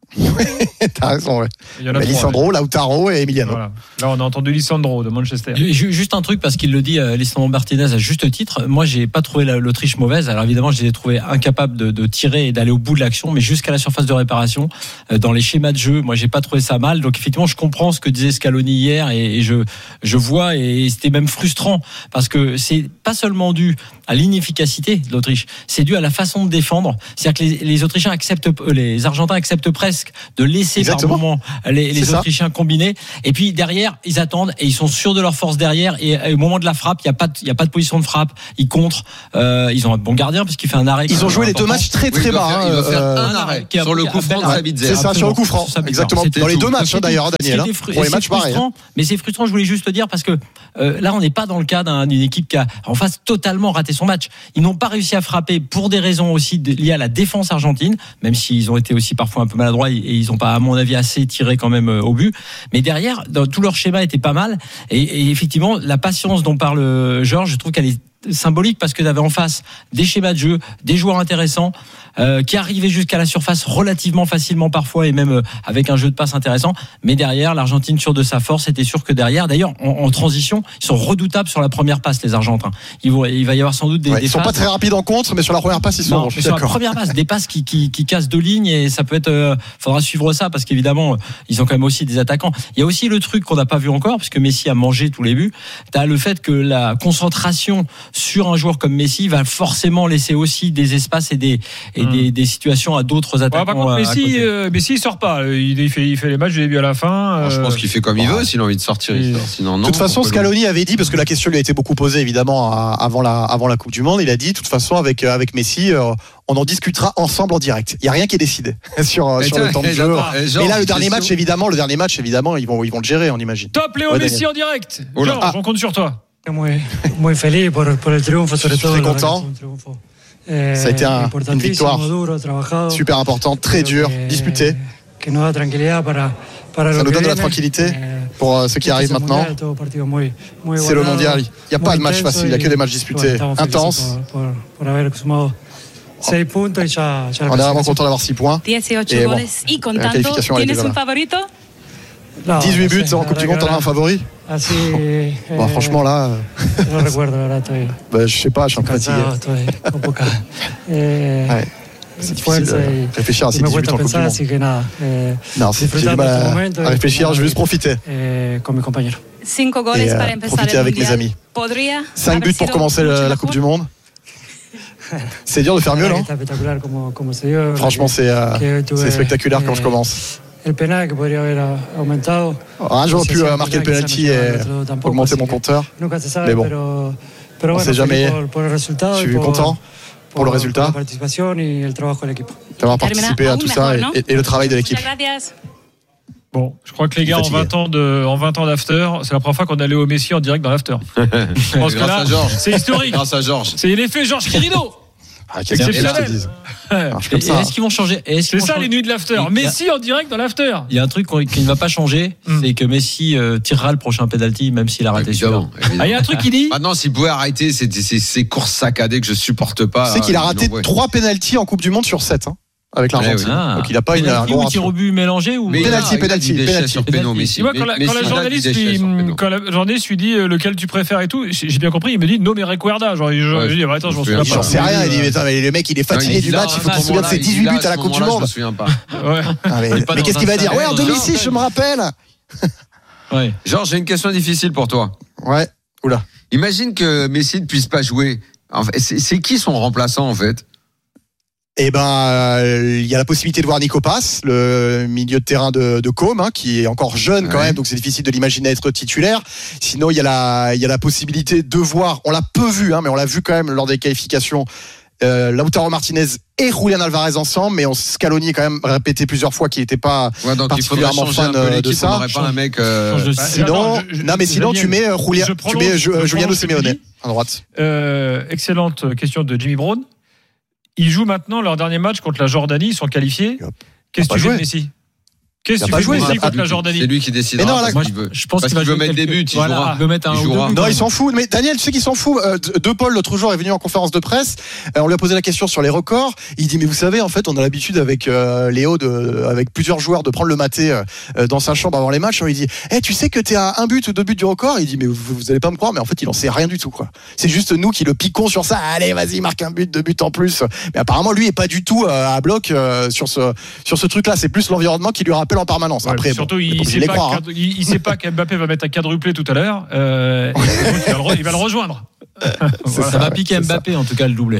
T'as raison, ouais. Il y en a Mais trois, Lisandro, ouais. Lautaro et Emiliano. Voilà. Là, on a entendu Lisandro de Manchester. Juste un truc, parce qu'il le dit, euh, Lisandro Martinez, à juste titre. Moi, j'ai pas trouvé la- l'Autriche mauvaise. Alors évidemment, je les ai trouvés incapables de, de tirer et d'aller au bout de l'action, mais jusqu'à la surface de réparation, euh, dans les schémas de jeu, moi, j'ai pas trouvé ça mal. Donc effectivement, je comprends ce que disait Scaloni hier, et, et je je vois, et c'était même frustrant, parce que c'est pas seulement dû à l'inefficacité de l'Autriche, c'est dû à la façon de défendre. C'est-à-dire que les, les Autrichiens acceptent, euh, les Argentins acceptent presque de laisser Exactement. par moment les, les C'est ça. Autrichiens combiner, et puis derrière ils attendent et ils sont sûrs de leur force derrière, et, et au moment de la frappe il y a pas de, il y a pas de position de frappe, ils contrent, euh, ils ont un bon gardien parce qu'il fait un arrêt. Ils ont joué les deux important. match très Oui, très il doit bas. faire- hein, il doit faire euh, un arrêt qui a- sur le qui a- coup franc de Ouais, Sabitzer. C'est ça, sur le coup franc. Absolument. Exactement. C'était Dans les tout. deux matchs, hein, d'ailleurs, Daniel. Ce hein. qui était fru- Pour les et c'est matchs, pareil. hein. frustrant, mais c'est frustrant, je voulais juste te dire, parce que euh, là on n'est pas dans le cas d'un- d'une équipe qui a en face totalement raté son match. Ils n'ont pas réussi à frapper pour des raisons aussi de- liées à la défense argentine, même s'ils ont été aussi parfois un peu maladroits, et ils n'ont pas, à mon avis, assez tiré quand même euh, au but. Mais derrière, dans, tout leur schéma était pas mal, et, et effectivement la patience dont parle euh, Georges, je trouve qu'elle est symbolique, parce que tu avais en face des schémas de jeu, des joueurs intéressants, euh, qui arrivaient jusqu'à la surface relativement facilement parfois, et même euh, avec un jeu de passe intéressant. Mais derrière, l'Argentine, sûre de sa force, c'était sûr que derrière, d'ailleurs, en, en transition, ils sont redoutables sur la première passe, les Argentins. Ils vont, il va y avoir sans doute des, Ouais, des ils sont phases- pas très rapides en contre, mais sur la première passe, ils sont non, bons. Je mais suis sur la d'accord. première passe, des passes qui, qui, qui cassent deux lignes, et ça peut être. Euh, faudra suivre ça, parce qu'évidemment, euh, ils ont quand même aussi des attaquants. Il y a aussi le truc qu'on n'a pas vu encore, puisque Messi a mangé tous les buts. T'as le fait que la concentration sur un joueur comme Messi va forcément laisser aussi des espaces et des et Hmm. des, des situations à d'autres Ouais, attaquants. par contre, à- à Messi, côté. euh, Messi, il sort pas. Il, il fait, il fait les matchs du début à la fin. Bon, je euh, pense qu'il fait comme il veut. S'il a envie de sortir, il sort. Sinon, non. De toute façon, pourquoi Scaloni avait dit, parce que la question lui a été beaucoup posée évidemment à- avant la, avant la Coupe du Monde, il a dit, de toute façon, avec, euh, avec Messi, euh, on en discutera ensemble en direct. Il n'y a rien qui est décidé sur, euh, Mais sur tiens, le temps de et jeu. j'entends- et genre, Mais là, le dernier question- match, évidemment, le dernier match, évidemment, ils vont, ils vont le gérer, on imagine. Top Léo Ouais, Messi Daniel. en direct. Oh là. Georges, Ah. on compte sur toi. Muy, muy feliz por, por el triunfo, sobre Je suis todo. très la verdad content. que es un triunfo, eh, Ça a été un- une importantísimo, victoire duro, trabajado, super importante, très dure, disputée. que nos da tranquilidad para, para Ça lo nous que donne de la viene. tranquillité Eh, pour euh, ce qui este arrive es el maintenant. mundial, todo partido muy, muy C'est le igualado, mondial. Il n'y a pas muy de match intenso facile, il n'y a que y, des matchs bueno, disputés, estamos felices intenses. por, por, por haber sumado seis puntos y ya, ya la On est vraiment clasificación. content d'avoir six points. dieciocho Et bon, goles y la contando. qualification, elle est ¿Tienes déjà un là. favorito? No, dix-huit no sé, buts en la Coupe du verdad Monde, que t'en as un favori Así, Bon, eh, franchement, là, no recuerdo, la verdad, estoy bah, je sais pas, je suis un peu fatigué. cansado, estoy con poca eh, Ouais. C'est difficile fuerza de y, réfléchir à ces y me dix-huit cuesta en Coupe du pensar, Monde. así que nada, eh, Non, c'est- j'ai disfrutar du de mal este à, momento à y réfléchir, je veux juste profiter. eh, con mis compañeros. Cinco goles Et, euh, para empezar profiter el avec mes mundial. amis. Podría cinq haber buts pour sido commencer mucho le- la mejor. Coupe du Monde. C'est dur de faire mieux, La verdad non que está espectacular como, como se dio. Franchement, c'est euh, que tuve, c'est spectaculaire quand eh, je commence. El penal que podría haber ah, aumentado. Ah, j'aurais Si pu hacía euh, el marquer le penal, penalty quizá no et llegaba al otro tampoco, augmenter así mon que compteur. Nunca se sabe, Mais bon, pero, pero on bueno, sait jamais. feliz por, por el resultado Je y suis por, content pour le por résultat, la participación y el trabajo del equipo. d'avoir Termina participé à aún tout mejor, ça ¿no? et, et le travail de l'équipe. Muchas gracias. Bon, je crois que les gars, en Fatigué. vingt ans de, en vingt ans d'after, c'est la première fois qu'on a Léo Messi en direct dans l'after. Je pense que Grâce là, à Georges. c'est historique. Grâce à Georges. C'est l'effet Georges Chirino. Ah, qu'est-ce que je te Exceptionnel. dise Ouais. Marche Et- comme et ça. Est-ce qu'ils vont changer et est-ce qu'ils C'est vont ça changer- les nuits de l'after. Il y a- Messi en direct dans l'after. Il y a un truc qu'on- qui ne va pas changer, Hmm. c'est que Messi euh, tirera le prochain penalty, même s'il a raté celui-là. Évidemment. évidemment. Ah, il y a un truc qui dit. Maintenant, s'il pouvait arrêter ces, ces, ces courses saccadées que je supporte pas. Tu sais qu'il a euh, raté il envoie. trois pénaltys en Coupe du Monde sur sept, hein, avec l'Argentine. Ouais, oui. Ah. Donc il n'a pas une, un Penalty gros ou tir ratio. au but mélangé ou Mais Penalty, il a- il a penalty, du déchet penalty. sur péno, Penalty. Messi. Tu vois, quand la, Mais- quand la Messi, il a du journaliste déchet lui, sur péno. quand la journaliste lui dit euh, lequel tu préfères et tout, j'ai j'ai bien compris, il me dit nommé Recuerda. Genre, je, Ouais, je dis, bah, attends, je m'en je souviens me pas. J'en sais rien, il dit, mais, attends, mais le mec il est fatigué Non, du il est match, là, il faut à qu'il ce se souvienne de ses moment-là, dix-huit il est là, buts à la ce Coupe du moment-là, Monde. Je me souviens pas. Ouais. Ah, mais Il est pas mais dans qu'est-ce un qu'il va dire? salon, Ouais, en dans un domicile, je me rappelle. Ouais. Georges, j'ai une question difficile pour toi. Ouais, oula. Imagine que Messi ne puisse pas jouer. En fait, c'est c'est qui son remplaçant en fait? Eh ben, euh, il y a la possibilité de voir Nico Pass, le milieu de terrain de, de Com, hein, qui est encore jeune quand Ouais. même, donc c'est difficile de l'imaginer être titulaire. Sinon, il y a la, il y a la possibilité de voir, on l'a peu vu, hein, mais on l'a vu quand même lors des qualifications, euh, Lautaro Martinez et Julian Alvarez ensemble, mais on Scaloni a quand même répété plusieurs fois qu'il n'était pas Ouais, donc il faudrait particulièrement changer un fan peu euh, de l'équipe. On ça. n'aurait pas un mec. euh, Change de Bah, Sinon, attends, je- je- non, mais sinon tu mets euh, Julian, je tu mets prolonge- euh, je Juliano prolonge ce que tu Simeone dis. à droite. Euh, excellente question de Jimmy Brown. Ils jouent maintenant leur dernier match contre la Jordanie, ils sont qualifiés. Qu'est-ce que pas tu fais de joué. Messi? Qu'est-ce que il a tu pas fais joué. contre la Jordanie? C'est lui qui décidera. Mais non, là, parce moi, qu'il veut, je pense parce qu'il va qu'il veut jouer mettre des quelques- buts. Il voilà, jouera. il veut mettre un Il ou deux jouera. buts. Non, il s'en fout. Mais Daniel, tu sais qu'il s'en fout. Euh, De Paul, l'autre jour, est venu en conférence de presse. Euh, on lui a posé la question sur les records. Il dit, mais vous savez, en fait, on a l'habitude avec euh, Léo, de, avec plusieurs joueurs, de prendre le maté euh, dans sa chambre avant les matchs. On lui dit, eh, tu sais que t'es à un but ou deux buts du record. Il dit, mais vous, vous allez pas me croire, mais en fait, il en sait rien du tout, quoi. C'est juste nous qui le piquons sur ça. Allez, vas-y, marque un but, deux buts en plus. Mais apparemment, lui est pas du tout euh, à bloc euh, sur ce sur ce truc-là. C'est plus l'environnement qui lui rappelle en permanence. Ouais, Après, surtout, bon, il, on est pas il, obligé sait de les pas croire, hein. qu'Mbappé- il, il sait pas qu'Mbappé va mettre un quadruplé tout à l'heure. Euh, et donc, il, va le, re- il va le rejoindre. Voilà. Ça va piquer Mbappé en tout cas le doublé.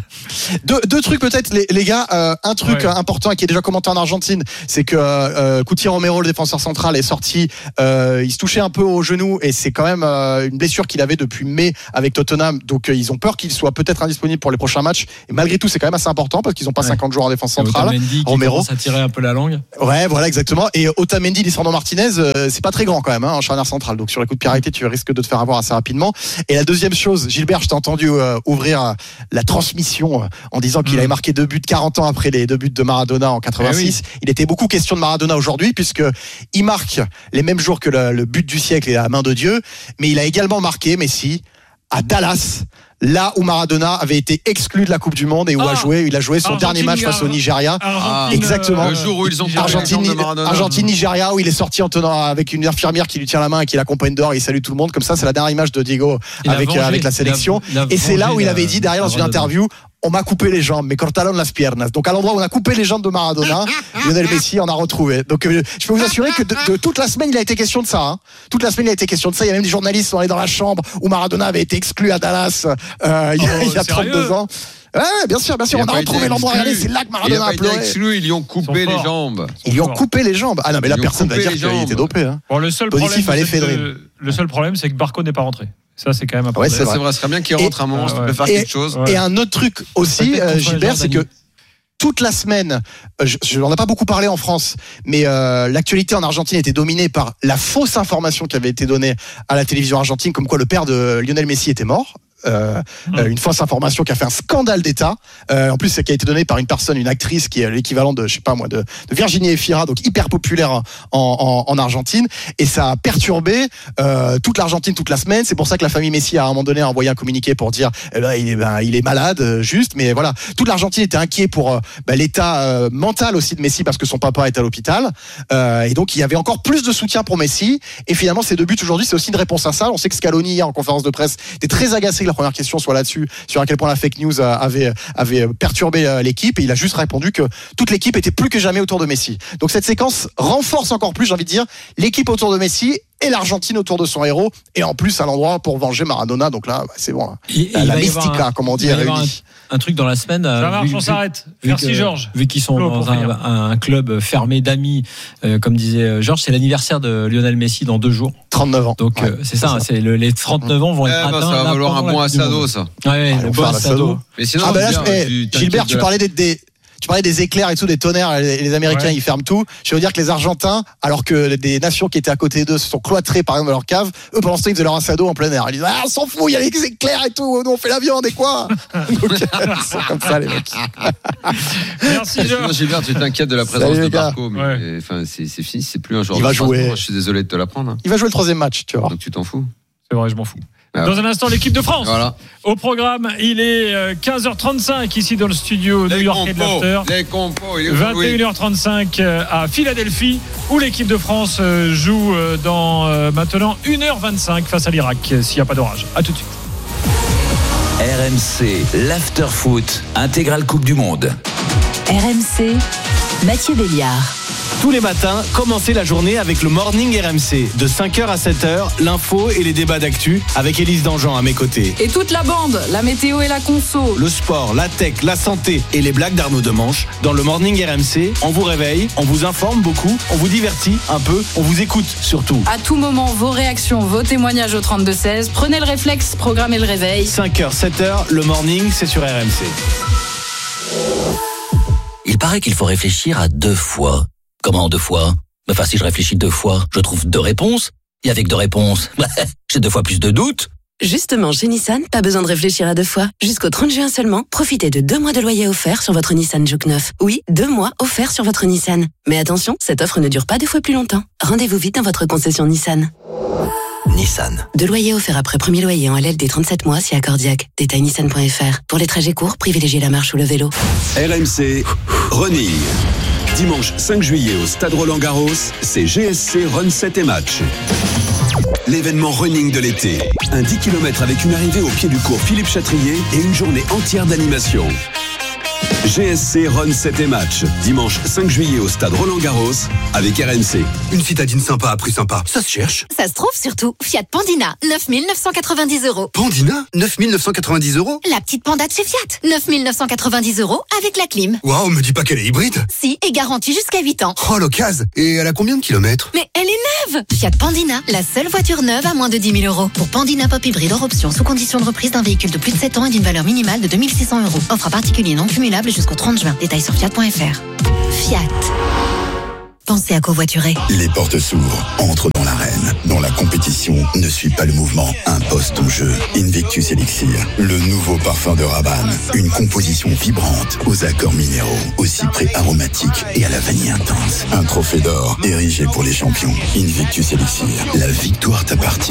Deux, deux trucs peut-être les, les gars, euh, un truc Ouais. important et qui est déjà commenté en Argentine, c'est que euh, Cuti Romero, le défenseur central, est sorti, euh, il se touchait un peu au genou et c'est quand même euh, une blessure qu'il avait depuis mai avec Tottenham, donc euh, ils ont peur qu'il soit peut-être indisponible pour les prochains matchs et malgré tout c'est quand même assez important parce qu'ils n'ont pas Ouais. cinquante joueurs en défense centrale. Otamendi qui Romero. commence à tirer un peu la langue. Ouais, voilà, exactement. Et Otamendi, Lisandro Martinez, euh, c'est pas très grand quand même, hein, en charnière centrale. Donc sur les coups de pied arrêtés, tu risques de te faire avoir assez rapidement. Et la deuxième chose, Gilbert, je t'ai entendu euh, ouvrir euh, la transmission euh, en disant qu'il Mm. avait marqué deux buts quarante ans après les deux buts de Maradona en quatre-vingt-six. Eh oui. Il était beaucoup question de Maradona aujourd'hui puisque il marque les mêmes jours que le, le but du siècle et la main de Dieu, mais il a également marqué Messi à Dallas. Là où Maradona avait été exclu de la Coupe du Monde et où Ah, a joué, il a joué son Argentine, dernier match face au Nigeria. Argentine, Exactement. euh, Le jour où ils ont Nigeria. parlé Argentine, de Maradona. Argentine, Nigeria, où il est sorti en tenant avec une infirmière qui lui tient la main et qui l'accompagne dehors et il salue tout le monde. Comme ça, c'est la dernière image de Diego Il a avec, vengé, euh, avec la sélection. il a- il a Et c'est là vengé où il la- avait dit derrière dans une Maradona. interview, on m'a coupé les jambes, mais cortaron las piernas. Donc à l'endroit où on a coupé les jambes de Maradona, Lionel Messi en a retrouvé. Donc euh, je peux vous assurer que de, de toute la semaine, il a été question de ça. Hein. Toute la semaine, il a été question de ça. Il y a même des journalistes qui sont allés dans la chambre où Maradona avait été exclu à Dallas euh, il y a, Oh, il y a sérieux trente-deux ans. Ouais, ouais, bien sûr, bien sûr. Il On a pas retrouvé été l'endroit. exclu. Regardez, c'est là que Il Maradona a a pas été pleuré. exclu, ils lui ont coupé Ils sont les forts. jambes. Ils lui ont forts. coupé les jambes. Ah non, mais là, Ils lui ont personne va coupé dire les qu'il jambes. était dopé. Hein. Bon, le seul Positif problème, à l'effet c'est de que- rime. le seul problème, c'est que Barco n'est pas rentré. Ça, c'est quand même un Ouais, problème. c'est C'est vrai. vrai, ce serait bien qu'il rentre un moment, Et- si tu peux ouais. faire Et- quelque chose. Ouais. Et un autre truc aussi, Peut-être euh, contre Gilbert, c'est que Jordanie. toute la semaine, euh, je, je n'en ai pas beaucoup parlé en France, mais euh, l'actualité en Argentine était dominée par la fausse information qui avait été donnée à la télévision argentine, comme quoi le père de Lionel Messi était mort. Euh, Mmh. euh, une fausse information qui a fait un scandale d'État. Euh, en plus, c'est qui a été donnée par une personne, une actrice qui est l'équivalent de, je sais pas moi, de, de Virginie Efira, donc hyper populaire en, en, en Argentine. Et ça a perturbé euh, toute l'Argentine toute la semaine. C'est pour ça que la famille Messi a à un moment donné envoyé un communiqué pour dire, eh ben, il est, ben, il est malade, euh, juste. Mais voilà, toute l'Argentine était inquiet pour euh, ben, l'état euh, mental aussi de Messi parce que son papa est à l'hôpital. Euh, et donc, il y avait encore plus de soutien pour Messi. Et finalement, ces deux buts aujourd'hui, c'est aussi une réponse à ça. On sait que Scaloni, hier, en conférence de presse, était très agacé que la première question soit là-dessus, sur à quel point la fake news avait, avait perturbé l'équipe. Et il a juste répondu que toute l'équipe était plus que jamais autour de Messi. Donc cette séquence renforce encore plus, j'ai envie de dire, l'équipe autour de Messi et l'Argentine autour de son héros. Et en plus, à l'endroit pour venger Maradona. Donc là, bah, c'est bon. Hein. Il- La, il la va y avoir mystica, un- comme on dit, il va y est avoir réunie. un, un truc dans la semaine. Ça euh, marche, vu- on vu- s'arrête. vu Merci, que- Georges. Vu qu'ils sont Flo, dans pour un, finir. un club fermé d'amis, euh, comme disait Georges, c'est l'anniversaire de Lionel Messi dans deux jours. trente-neuf ans. Donc Ouais, euh, c'est ça, c'est le- les trente-neuf ans vont Eh être ben, atteints. ça va là, valoir un pendant bon la Coupe du assado, Monde. ça. Ouais, ouais, Ils le vont bon faire l'assado. assado. Mais sinon, Ah ben là, bien, eh, tu- t'inquiètes Gilbert, de tu la- parlais des, des- tu parlais des éclairs et tout, des tonnerres, et les, les Américains Ouais. ils ferment tout. Je veux dire que les Argentins, alors que des nations qui étaient à côté d'eux se sont cloîtrées par exemple dans leur cave, eux pendant ce temps ils faisaient leur assado en plein air. Ils disaient ah on s'en fout, il y a les éclairs et tout, nous on fait la viande et quoi. Donc ils sont comme ça les mecs. Merci, Sinon, Georges. Gilbert, tu t'inquiètes de la Salut, présence les de gars. Barco, mais Ouais. enfin, c'est c'est fini, c'est plus un joueur Il de va jouer. Strasbourg, je suis désolé de te l'apprendre. hein. Il va jouer le troisième match, tu vois. Donc tu t'en fous. C'est vrai, je m'en fous. Ah Dans ouais. un instant, l'équipe de France. Voilà. Au programme, il est euh, quinze heures trente-cinq ici dans le studio Les new-yorkais de compos, l'After. les compos, il est vingt et oui. une heures trente-cinq euh, à Philadelphie où l'équipe de France euh, joue euh, dans euh, maintenant une heure vingt-cinq face à l'Irak euh, s'il n'y a pas d'orage. A tout de suite. R M C, l'after-foot, intégrale Coupe du Monde. R M C, Mathieu Béliard. Tous les matins, commencez la journée avec le Morning R M C. De cinq heures à sept heures, l'info et les débats d'actu avec Élise Dangean à mes côtés. Et toute la bande, la météo et la conso. Le sport, la tech, la santé et les blagues d'Arnaud Demanche. Dans le Morning R M C, on vous réveille, on vous informe beaucoup, on vous divertit un peu, on vous écoute surtout. À tout moment, vos réactions, vos témoignages au trente-deux seize. Prenez le réflexe, programmez le réveil. cinq heures, sept heures, le Morning, c'est sur R M C. Il paraît qu'il faut réfléchir à deux fois. Comment deux fois? Enfin, si je réfléchis deux fois, je trouve deux réponses. Et avec deux réponses, j'ai deux fois plus de doutes. Justement, chez Nissan, pas besoin de réfléchir à deux fois. Jusqu'au trente juin seulement, profitez de deux mois de loyer offert sur votre Nissan Juke neuf. Oui, deux mois offerts sur votre Nissan. Mais attention, cette offre ne dure pas deux fois plus longtemps. Rendez-vous vite dans votre concession Nissan. Nissan. Deux loyers offerts après premier loyer en L L D trente-sept mois si accordiaque. Détail nissan point f r. Pour les trajets courts, privilégiez la marche ou le vélo. R M C Running. Dimanche cinq juillet au Stade Roland-Garros, c'est G S C Run sept et Match. L'événement running de l'été. Un dix kilomètres avec une arrivée au pied du cours Philippe Chatrier et une journée entière d'animation. G S C Run sept et Match. Dimanche cinq juillet au Stade Roland-Garros avec R M C. Une citadine sympa à prix sympa. Ça se cherche. Ça se trouve surtout. Fiat Pandina, neuf mille neuf cent quatre-vingt-dix euros. Pandina, neuf mille neuf cent quatre-vingt-dix euros. La petite panda de chez Fiat, neuf mille neuf cent quatre-vingt-dix euros avec la clim. Waouh, me dis pas qu'elle est hybride. Si, et garantie jusqu'à huit ans. Oh, l'occasion. Et elle a combien de kilomètres? Mais elle est neuve. Fiat Pandina, la seule voiture neuve à moins de dix mille euros. Pour Pandina Pop Hybride hors option, sous condition de reprise d'un véhicule de plus de sept ans et d'une valeur minimale de deux mille six cents euros. Offre à particulier non cumulable jusqu'au trente juin. Détails sur fiat point f r. Fiat. Pensez à covoiturer. Les portes s'ouvrent, entre dans l'arène. Dans la compétition, ne suis pas le mouvement, impose ton jeu. Invictus Elixir, le nouveau parfum de Rabanne. Une composition vibrante, aux accords minéraux, aux cyprès aromatiques et à la vanille intense. Un trophée d'or, érigé pour les champions. Invictus Elixir, la victoire t'appartient.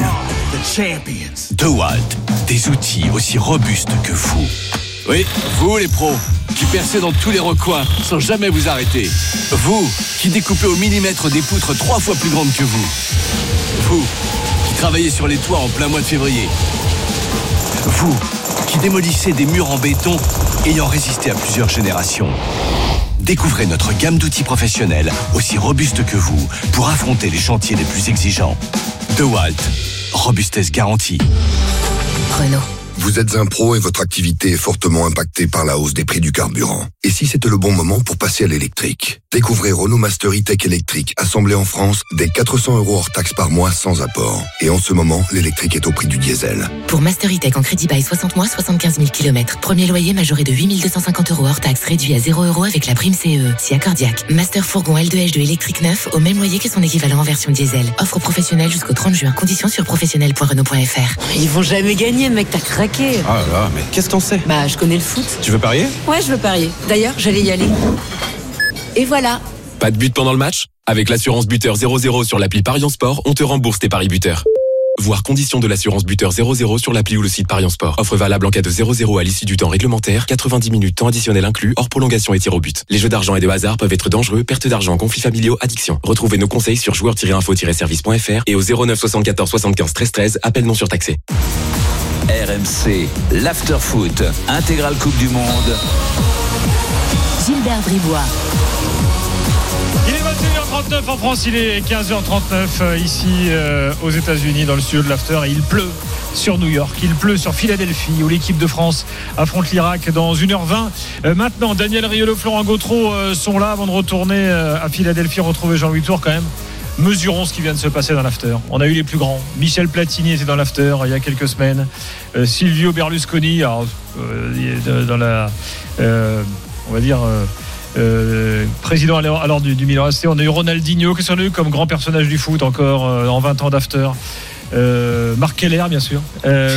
DeWalt, des outils aussi robustes que vous. Oui, vous les pros, qui percez dans tous les recoins sans jamais vous arrêter. Vous, qui découpez au millimètre des poutres trois fois plus grandes que vous. Vous, qui travaillez sur les toits en plein mois de février. Vous, qui démolissez des murs en béton ayant résisté à plusieurs générations. Découvrez notre gamme d'outils professionnels aussi robustes que vous pour affronter les chantiers les plus exigeants. DeWalt, robustesse garantie. Renault. Vous êtes un pro et votre activité est fortement impactée par la hausse des prix du carburant. Et si c'était le bon moment pour passer à l'électrique? Découvrez Renault Master E-Tech électrique, assemblé en France, dès quatre cents euros hors taxe par mois sans apport. Et en ce moment, l'électrique est au prix du diesel. Pour Master E-Tech en crédit bail soixante mois, soixante-quinze mille kilomètres. Premier loyer majoré de huit mille deux cent cinquante euros hors taxe, réduit à zéro euros avec la prime C E E. Si accordiaque. Master Fourgon L deux H deux électrique neuf, au même loyer que son équivalent en version diesel. Offre professionnelle jusqu'au trente juin. Conditions sur professionnel point renault point f r. Ils vont jamais gagner, mec, t'as craqué. Ah là là, mais qu'est-ce qu'on sait? Bah, je connais le foot. Tu veux parier? Ouais, je veux parier. D'ailleurs, j'allais y aller. Et voilà. Pas de but pendant le match? Avec l'assurance buteur zéro zéro sur l'appli Parions Sport, on te rembourse tes paris buteurs. Voir conditions de l'assurance buteur zéro zéro sur l'appli ou le site Parions Sport. Offre valable en cas de zéro zéro à l'issue du temps réglementaire, quatre-vingt-dix minutes temps additionnel inclus, hors prolongation et tir au but. Les jeux d'argent et de hasard peuvent être dangereux, perte d'argent, conflits familiaux, addiction. Retrouvez nos conseils sur joueurs tiret info tiret service point f r et au zéro neuf soixante-quatorze soixante-quinze treize treize, appel non surtaxé. R M C, l'afterfoot, intégrale Coupe du Monde. Gilbert Bribois. Il est vingt et une heures trente-neuf en France, il est quinze heures trente-neuf ici euh, aux États-Unis dans le studio de l'After et il pleut sur New York, il pleut sur Philadelphie où l'équipe de France affronte l'Irak dans une heure vingt. Euh, maintenant, Daniel Riolo, Florent Gautreau euh, sont là avant de retourner euh, à Philadelphie, retrouver Jean-Louis Tour quand même. Mesurons ce qui vient de se passer dans l'after. On a eu les plus grands. Michel Platini était dans l'after il y a quelques semaines. Euh, Silvio Berlusconi, alors, euh, dans la, euh, on va dire. Euh, Euh, président alors, alors du, du Milan A C. On a eu Ronaldinho, qu'est-ce qu'on a eu comme grand personnage du foot encore euh, en vingt ans d'after. euh, Marc Keller bien sûr. euh...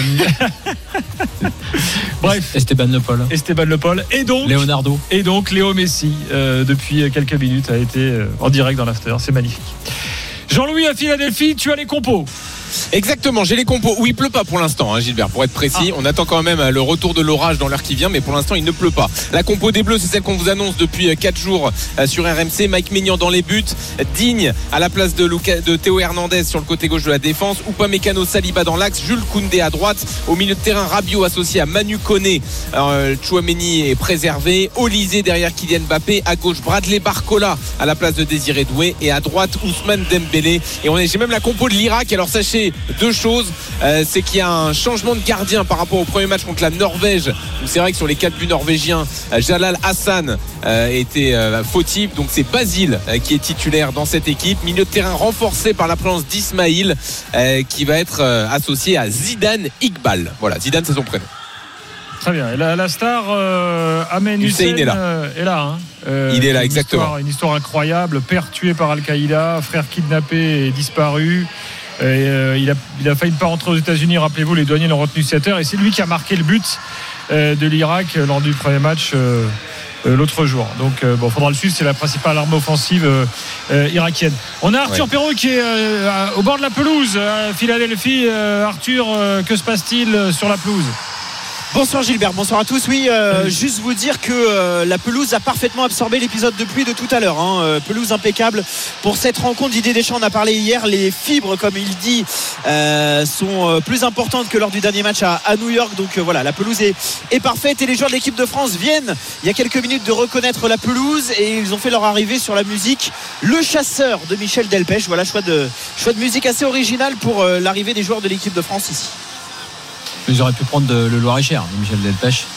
Bref, Esteban Le Paul. Esteban Le Paul et donc Leonardo et donc Léo Messi euh, depuis quelques minutes a été euh, en direct dans l'after. C'est magnifique. Jean-Louis à Philadelphie, tu as les compos. Exactement, j'ai les compos où il pleut pas pour l'instant, hein, Gilbert, pour être précis. Ah. On attend quand même le retour de l'orage dans l'heure qui vient, mais pour l'instant il ne pleut pas. La compo des Bleus, c'est celle qu'on vous annonce depuis quatre jours sur R M C. Mike Maignan dans les buts, Digne à la place de, Luca, de Théo Hernandez sur le côté gauche de la défense, Upamecano, Saliba dans l'axe, Jules Koundé à droite, au milieu de terrain Rabiot associé à Manu Koné. euh, Tchouaméni est préservé, Olysée derrière Kylian Mbappé, à gauche Bradley Barcola à la place de Désiré Doué et à droite Ousmane Dembélé. Et on est, j'ai même la compo de l'Irak. Alors sachez deux choses, euh, c'est qu'il y a un changement de gardien par rapport au premier match contre la Norvège, où c'est vrai que sur les quatre buts norvégiens, euh, Jalal Hassan euh, était euh, fautif, donc c'est Basile euh, qui est titulaire dans cette équipe. Milieu de terrain renforcé par la présence d'Ismaïl euh, qui va être euh, associé à Zidane Iqbal. Voilà, Zidane c'est son prénom. Très bien, et la, la star euh, Amen Hussein est là, euh, est là hein. euh, il est là une exactement histoire, une histoire incroyable, père tué par Al-Qaïda, frère kidnappé et disparu. Et, euh, il, a, il a failli ne pas rentrer aux États-Unis. Rappelez-vous, les douaniers l'ont retenu sept heures. Et c'est lui qui a marqué le but euh, de l'Irak lors du premier match euh, euh, l'autre jour. Donc, euh, bon, faudra le suivre. C'est la principale arme offensive euh, euh, irakienne. On a Arthur ouais. Perrault qui est euh, au bord de la pelouse à Philadelphie. Euh, Arthur, euh, que se passe-t-il sur la pelouse ? Bonsoir Gilbert, bonsoir à tous. Oui, euh, juste vous dire que euh, la pelouse a parfaitement absorbé l'épisode de pluie de tout à l'heure. Hein. Euh, pelouse impeccable pour cette rencontre. Didier Deschamps en a parlé hier. Les fibres, comme il dit, euh, sont euh, plus importantes que lors du dernier match à, à New York. Donc euh, voilà, la pelouse est, est parfaite. Et les joueurs de l'équipe de France viennent, il y a quelques minutes, de reconnaître la pelouse. Et ils ont fait leur arrivée sur la musique Le Chasseur de Michel Delpech. Voilà, choix de, choix de musique assez original pour euh, l'arrivée des joueurs de l'équipe de France ici. Ils auraient pu prendre de, le Loir-et-Cher de Michel Delpech.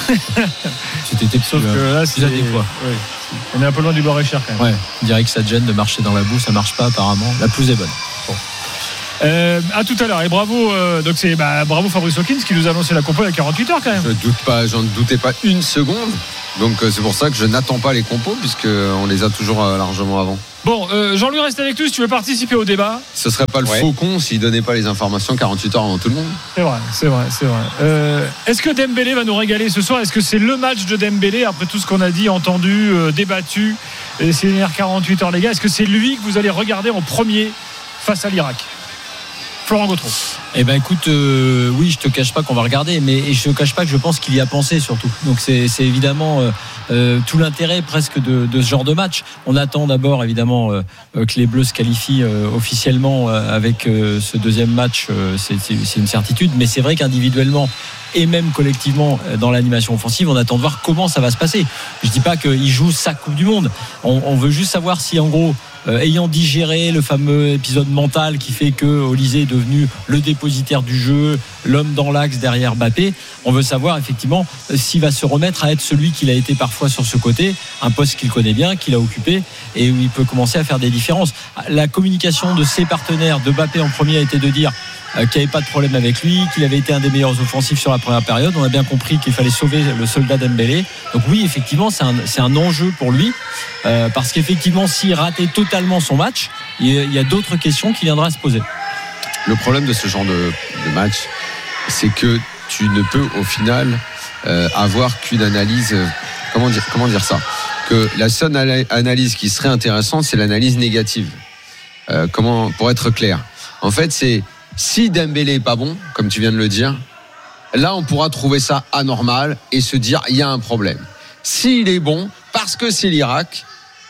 C'était sauf que là c'est adéquat. Oui. On est un peu loin du Loir-et-Cher quand même. Ouais, on dirait que ça te gêne de marcher dans la boue, ça marche pas apparemment. La pelouse est bonne. Bon. Euh, à tout à l'heure et bravo euh, donc c'est bah, bravo Fabrice Hawkins qui nous a annoncé la compo il y a quarante-huit heures quand même. Je doute pas, j'en doutais pas une seconde. Donc euh, c'est pour ça que je n'attends pas les compos puisque on les a toujours euh, largement avant. Bon, euh, Jean-Louis reste avec nous si tu veux participer au débat. Ce serait pas le ouais. faucon s'il donnait pas les informations quarante-huit heures avant tout le monde. C'est vrai, c'est vrai, c'est vrai. Euh, est-ce que Dembélé va nous régaler ce soir ? Est-ce que c'est le match de Dembélé après tout ce qu'on a dit, entendu, euh, débattu ces dernières quarante-huit heures les gars ? Est-ce que c'est lui que vous allez regarder en premier face à l'Irak ? Florent Gautreau. Eh ben écoute, euh, oui, je te cache pas qu'on va regarder, mais je te cache pas que je pense qu'il y a pensé surtout. Donc c'est, c'est évidemment euh, euh, tout l'intérêt presque de, de ce genre de match. On attend d'abord évidemment euh, que les Bleus se qualifient euh, officiellement euh, avec euh, ce deuxième match. Euh, c'est, c'est, c'est une certitude, mais c'est vrai qu'individuellement et même collectivement dans l'animation offensive, on attend de voir comment ça va se passer. Je dis pas qu'il joue sa Coupe du Monde. On, on veut juste savoir si en gros, euh, ayant digéré le fameux épisode mental qui fait que Olysée est devenu le dépositaire du jeu, l'homme dans l'axe derrière Mbappé, on veut savoir effectivement s'il va se remettre à être celui qu'il a été parfois sur ce côté, un poste qu'il connaît bien, qu'il a occupé et où il peut commencer à faire des différences. La communication de ses partenaires, de Mbappé en premier, a été de dire qu'il n'y avait pas de problème avec lui, qu'il avait été un des meilleurs offensifs sur la première période. On a bien compris qu'il fallait sauver le soldat Dembélé. Donc oui, effectivement, c'est un, c'est un enjeu pour lui euh, parce qu'effectivement, s'il ratait totalement son match, il y a, il y a d'autres questions qui viendraient à se poser. Le problème de ce genre de, de match, c'est que tu ne peux au final euh, avoir qu'une analyse. Euh, comment dire, comment dire ça ? Que la seule analyse qui serait intéressante, c'est l'analyse négative. Euh, comment, pour être clair, en fait, c'est si Dembélé est pas bon, comme tu viens de le dire, là on pourra trouver ça anormal et se dire il y a un problème. S'il est bon, parce que c'est l'Irak,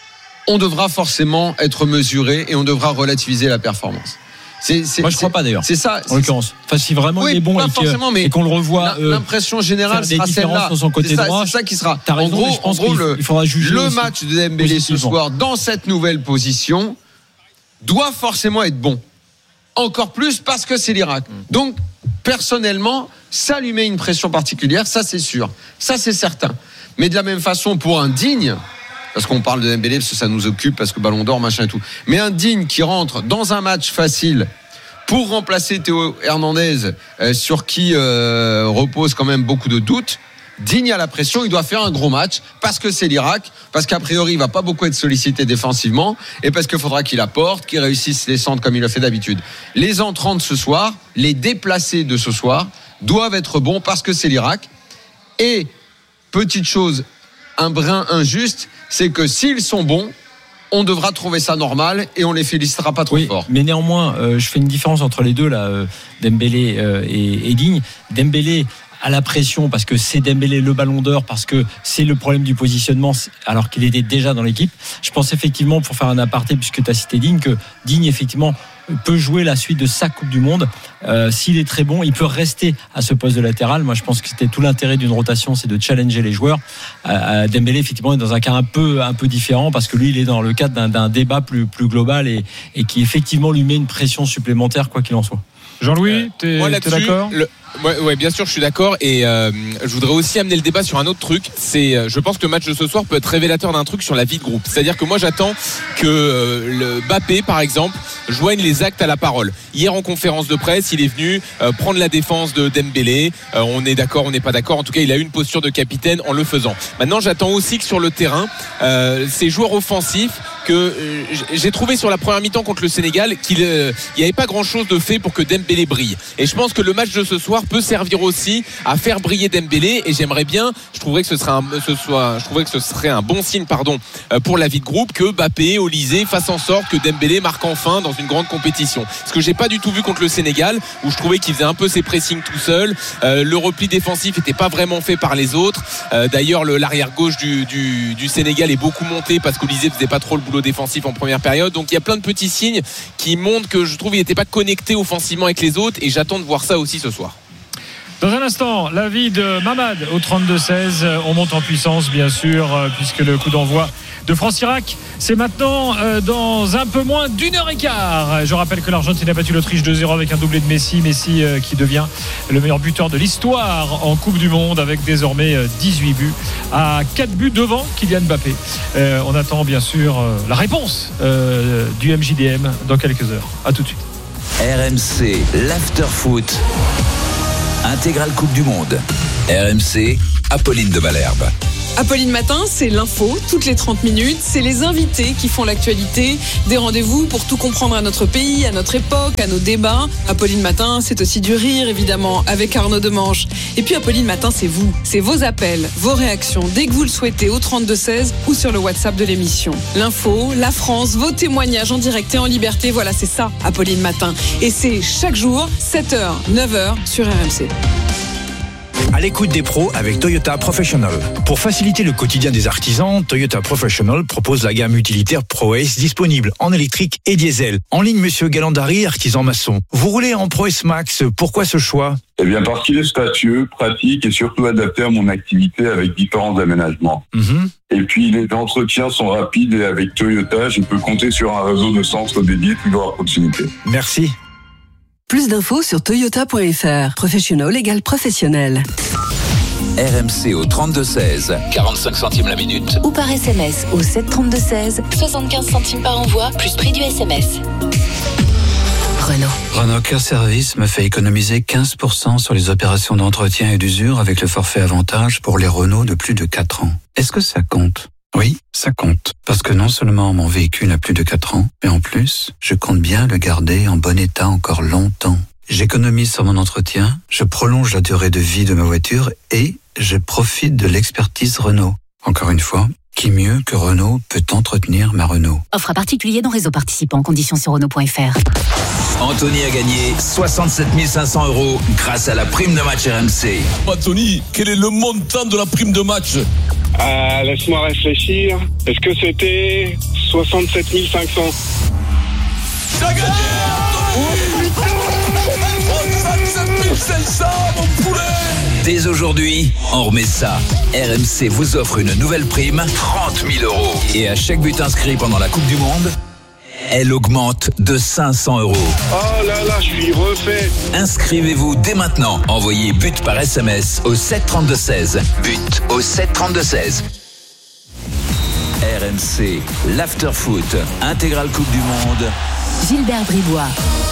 on devra forcément être mesuré et on devra relativiser la performance. C'est, c'est, Moi je crois pas d'ailleurs. C'est ça. En l'occurrence. Enfin si vraiment oui, il est bon et, que, et qu'on le revoit. L'impression générale euh, sera celle-là. Sur son côté c'est, ça, droit, c'est ça qui sera. T'as raison, en gros, je pense en gros le, il faudra juger le match de Dembélé ce soir dans cette nouvelle position doit forcément être bon. Encore plus parce que c'est l'Irak. Donc, personnellement, ça lui met une pression particulière, ça c'est sûr. Ça c'est certain. Mais de la même façon, pour un digne, parce qu'on parle de Dembélé, parce que ça nous occupe, parce que Ballon d'Or, machin et tout. Mais un digne qui rentre dans un match facile pour remplacer Théo Hernandez, euh, sur qui euh, repose quand même beaucoup de doutes, digne à la pression, il doit faire un gros match parce que c'est l'Irak, parce qu'a priori il va pas beaucoup être sollicité défensivement et parce qu'il faudra qu'il apporte, qu'il réussisse les centres comme il le fait d'habitude. Les entrants de ce soir, les déplacés de ce soir doivent être bons parce que c'est l'Irak. Et petite chose, un brin injuste, c'est que s'ils sont bons, on devra trouver ça normal et on les félicitera pas trop oui, fort. Mais néanmoins, euh, je fais une différence entre les deux là, euh, Dembélé euh, et, et Digne. Dembélé à la pression parce que c'est Dembélé le Ballon d'Or, parce que c'est le problème du positionnement alors qu'il était déjà dans l'équipe. Je pense effectivement, pour faire un aparté puisque tu as cité Digne, que Digne effectivement peut jouer la suite de sa Coupe du Monde. Euh, s'il est très bon, il peut rester à ce poste de latéral. Moi je pense que c'était tout l'intérêt d'une rotation, c'est de challenger les joueurs. euh, Dembélé effectivement est dans un cas un peu, un peu différent parce que lui il est dans le cadre d'un, d'un débat plus, plus global et, et qui effectivement lui met une pression supplémentaire quoi qu'il en soit. Jean-Louis, t'es, Moi, t'es d'accord le... Ouais, ouais, bien sûr, je suis d'accord. Et euh, je voudrais aussi amener le débat sur un autre truc. C'est, je pense que le match de ce soir peut être révélateur d'un truc sur la vie de groupe. C'est-à-dire que moi, j'attends que euh, le Mbappé, par exemple, joigne les actes à la parole. Hier, en conférence de presse, il est venu euh, prendre la défense de Dembélé. Euh, on est d'accord, on n'est pas d'accord. En tout cas, il a eu une posture de capitaine en le faisant. Maintenant, j'attends aussi que sur le terrain, euh, ces joueurs offensifs que euh, j'ai trouvé sur la première mi-temps contre le Sénégal qu'il n'y euh, avait pas grand-chose de fait pour que Dembélé brille. Et je pense que le match de ce soir peut servir aussi à faire briller Dembélé. Et j'aimerais bien, je trouverais que ce serait un, ce soit, je trouverais que ce serait un bon signe, pardon, pour la vie de groupe que Mbappé, Olysée fassent en sorte que Dembélé marque enfin dans une grande compétition. Ce que j'ai pas du tout vu contre le Sénégal, où je trouvais qu'il faisait un peu ses pressings tout seul. Euh, le repli défensif n'était pas vraiment fait par les autres. Euh, d'ailleurs, le, l'arrière gauche du, du, du Sénégal est beaucoup monté parce qu'Olysée faisait pas trop le boulot défensif en première période. Donc il y a plein de petits signes qui montrent que je trouve qu'il n'était pas connecté offensivement avec les autres, et j'attends de voir ça aussi ce soir. Dans un instant, l'avis de Mamad au trente-deux seize. On monte en puissance, bien sûr, puisque le coup d'envoi de France-Irak, c'est maintenant euh, dans un peu moins d'une heure et quart. Je rappelle que l'Argentine a battu l'Autriche deux zéro avec un doublé de Messi. Messi euh, qui devient le meilleur buteur de l'histoire en Coupe du Monde, avec désormais euh, dix-huit buts, à quatre buts devant Kylian Mbappé. Euh, on attend bien sûr euh, la réponse euh, du M J D M dans quelques heures. A tout de suite. R M C, l'after-foot, intégrale Coupe du Monde. R M C, Apolline de Malherbe. Apolline Matin, c'est l'info, toutes les trente minutes. C'est les invités qui font l'actualité. Des rendez-vous pour tout comprendre à notre pays, à notre époque, à nos débats. Apolline Matin, c'est aussi du rire, évidemment, avec Arnaud Demanche. Et puis Apolline Matin, c'est vous. C'est vos appels, vos réactions, dès que vous le souhaitez, au trente-deux seize ou sur le WhatsApp de l'émission. L'info, la France, vos témoignages en direct et en liberté. Voilà, c'est ça, Apolline Matin. Et c'est chaque jour, sept heures, neuf heures, sur R M C. À l'écoute des pros avec Toyota Professional. Pour faciliter le quotidien des artisans, Toyota Professional propose la gamme utilitaire ProAce disponible en électrique et diesel. En ligne, monsieur Galandari, artisan maçon. Vous roulez en ProAce Max, pourquoi ce choix ? Eh bien, parce qu'il est spacieux, pratique et surtout adapté à mon activité avec différents aménagements. Mmh. Et puis, les entretiens sont rapides et avec Toyota, je peux compter sur un réseau de centres dédiés toujours à proximité. Merci. Plus d'infos sur toyota point f r. Professional égale professionnel. R M C au trente-deux seize, quarante-cinq centimes la minute. Ou par S M S au sept trente-deux seize, soixante-quinze centimes par envoi, plus prix du S M S. Renault. Renault Care Service me fait économiser quinze pour cent sur les opérations d'entretien et d'usure avec le forfait avantage pour les Renault de plus de quatre ans. Est-ce que ça compte ? Oui, ça compte. Parce que non seulement mon véhicule a plus de quatre ans, mais en plus, je compte bien le garder en bon état encore longtemps. J'économise sur mon entretien, je prolonge la durée de vie de ma voiture et je profite de l'expertise Renault. Encore une fois, qui mieux que Renault peut entretenir ma Renault ? Offre à particulier dans réseau participant, conditions sur Renault point f r. Anthony a gagné soixante-sept mille cinq cents euros grâce à la prime de match R M C. Anthony, quel est le montant de la prime de match ? Euh, laisse-moi réfléchir. Est-ce que c'était soixante-sept mille cinq cents ? T'as gagné, Anthony ! soixante-sept mille cinq cents, mon poulet ! Dès aujourd'hui, on remet ça. R M C vous offre une nouvelle prime, trente mille euros. Et à chaque but inscrit pendant la Coupe du Monde, elle augmente de cinq cents euros. Oh là là, je suis refait. Inscrivez-vous dès maintenant. Envoyez but par S M S au sept trente-deux seize. But au sept trente-deux seize. R M C, l'after-foot, intégrale Coupe du Monde. Gilbert Bribois.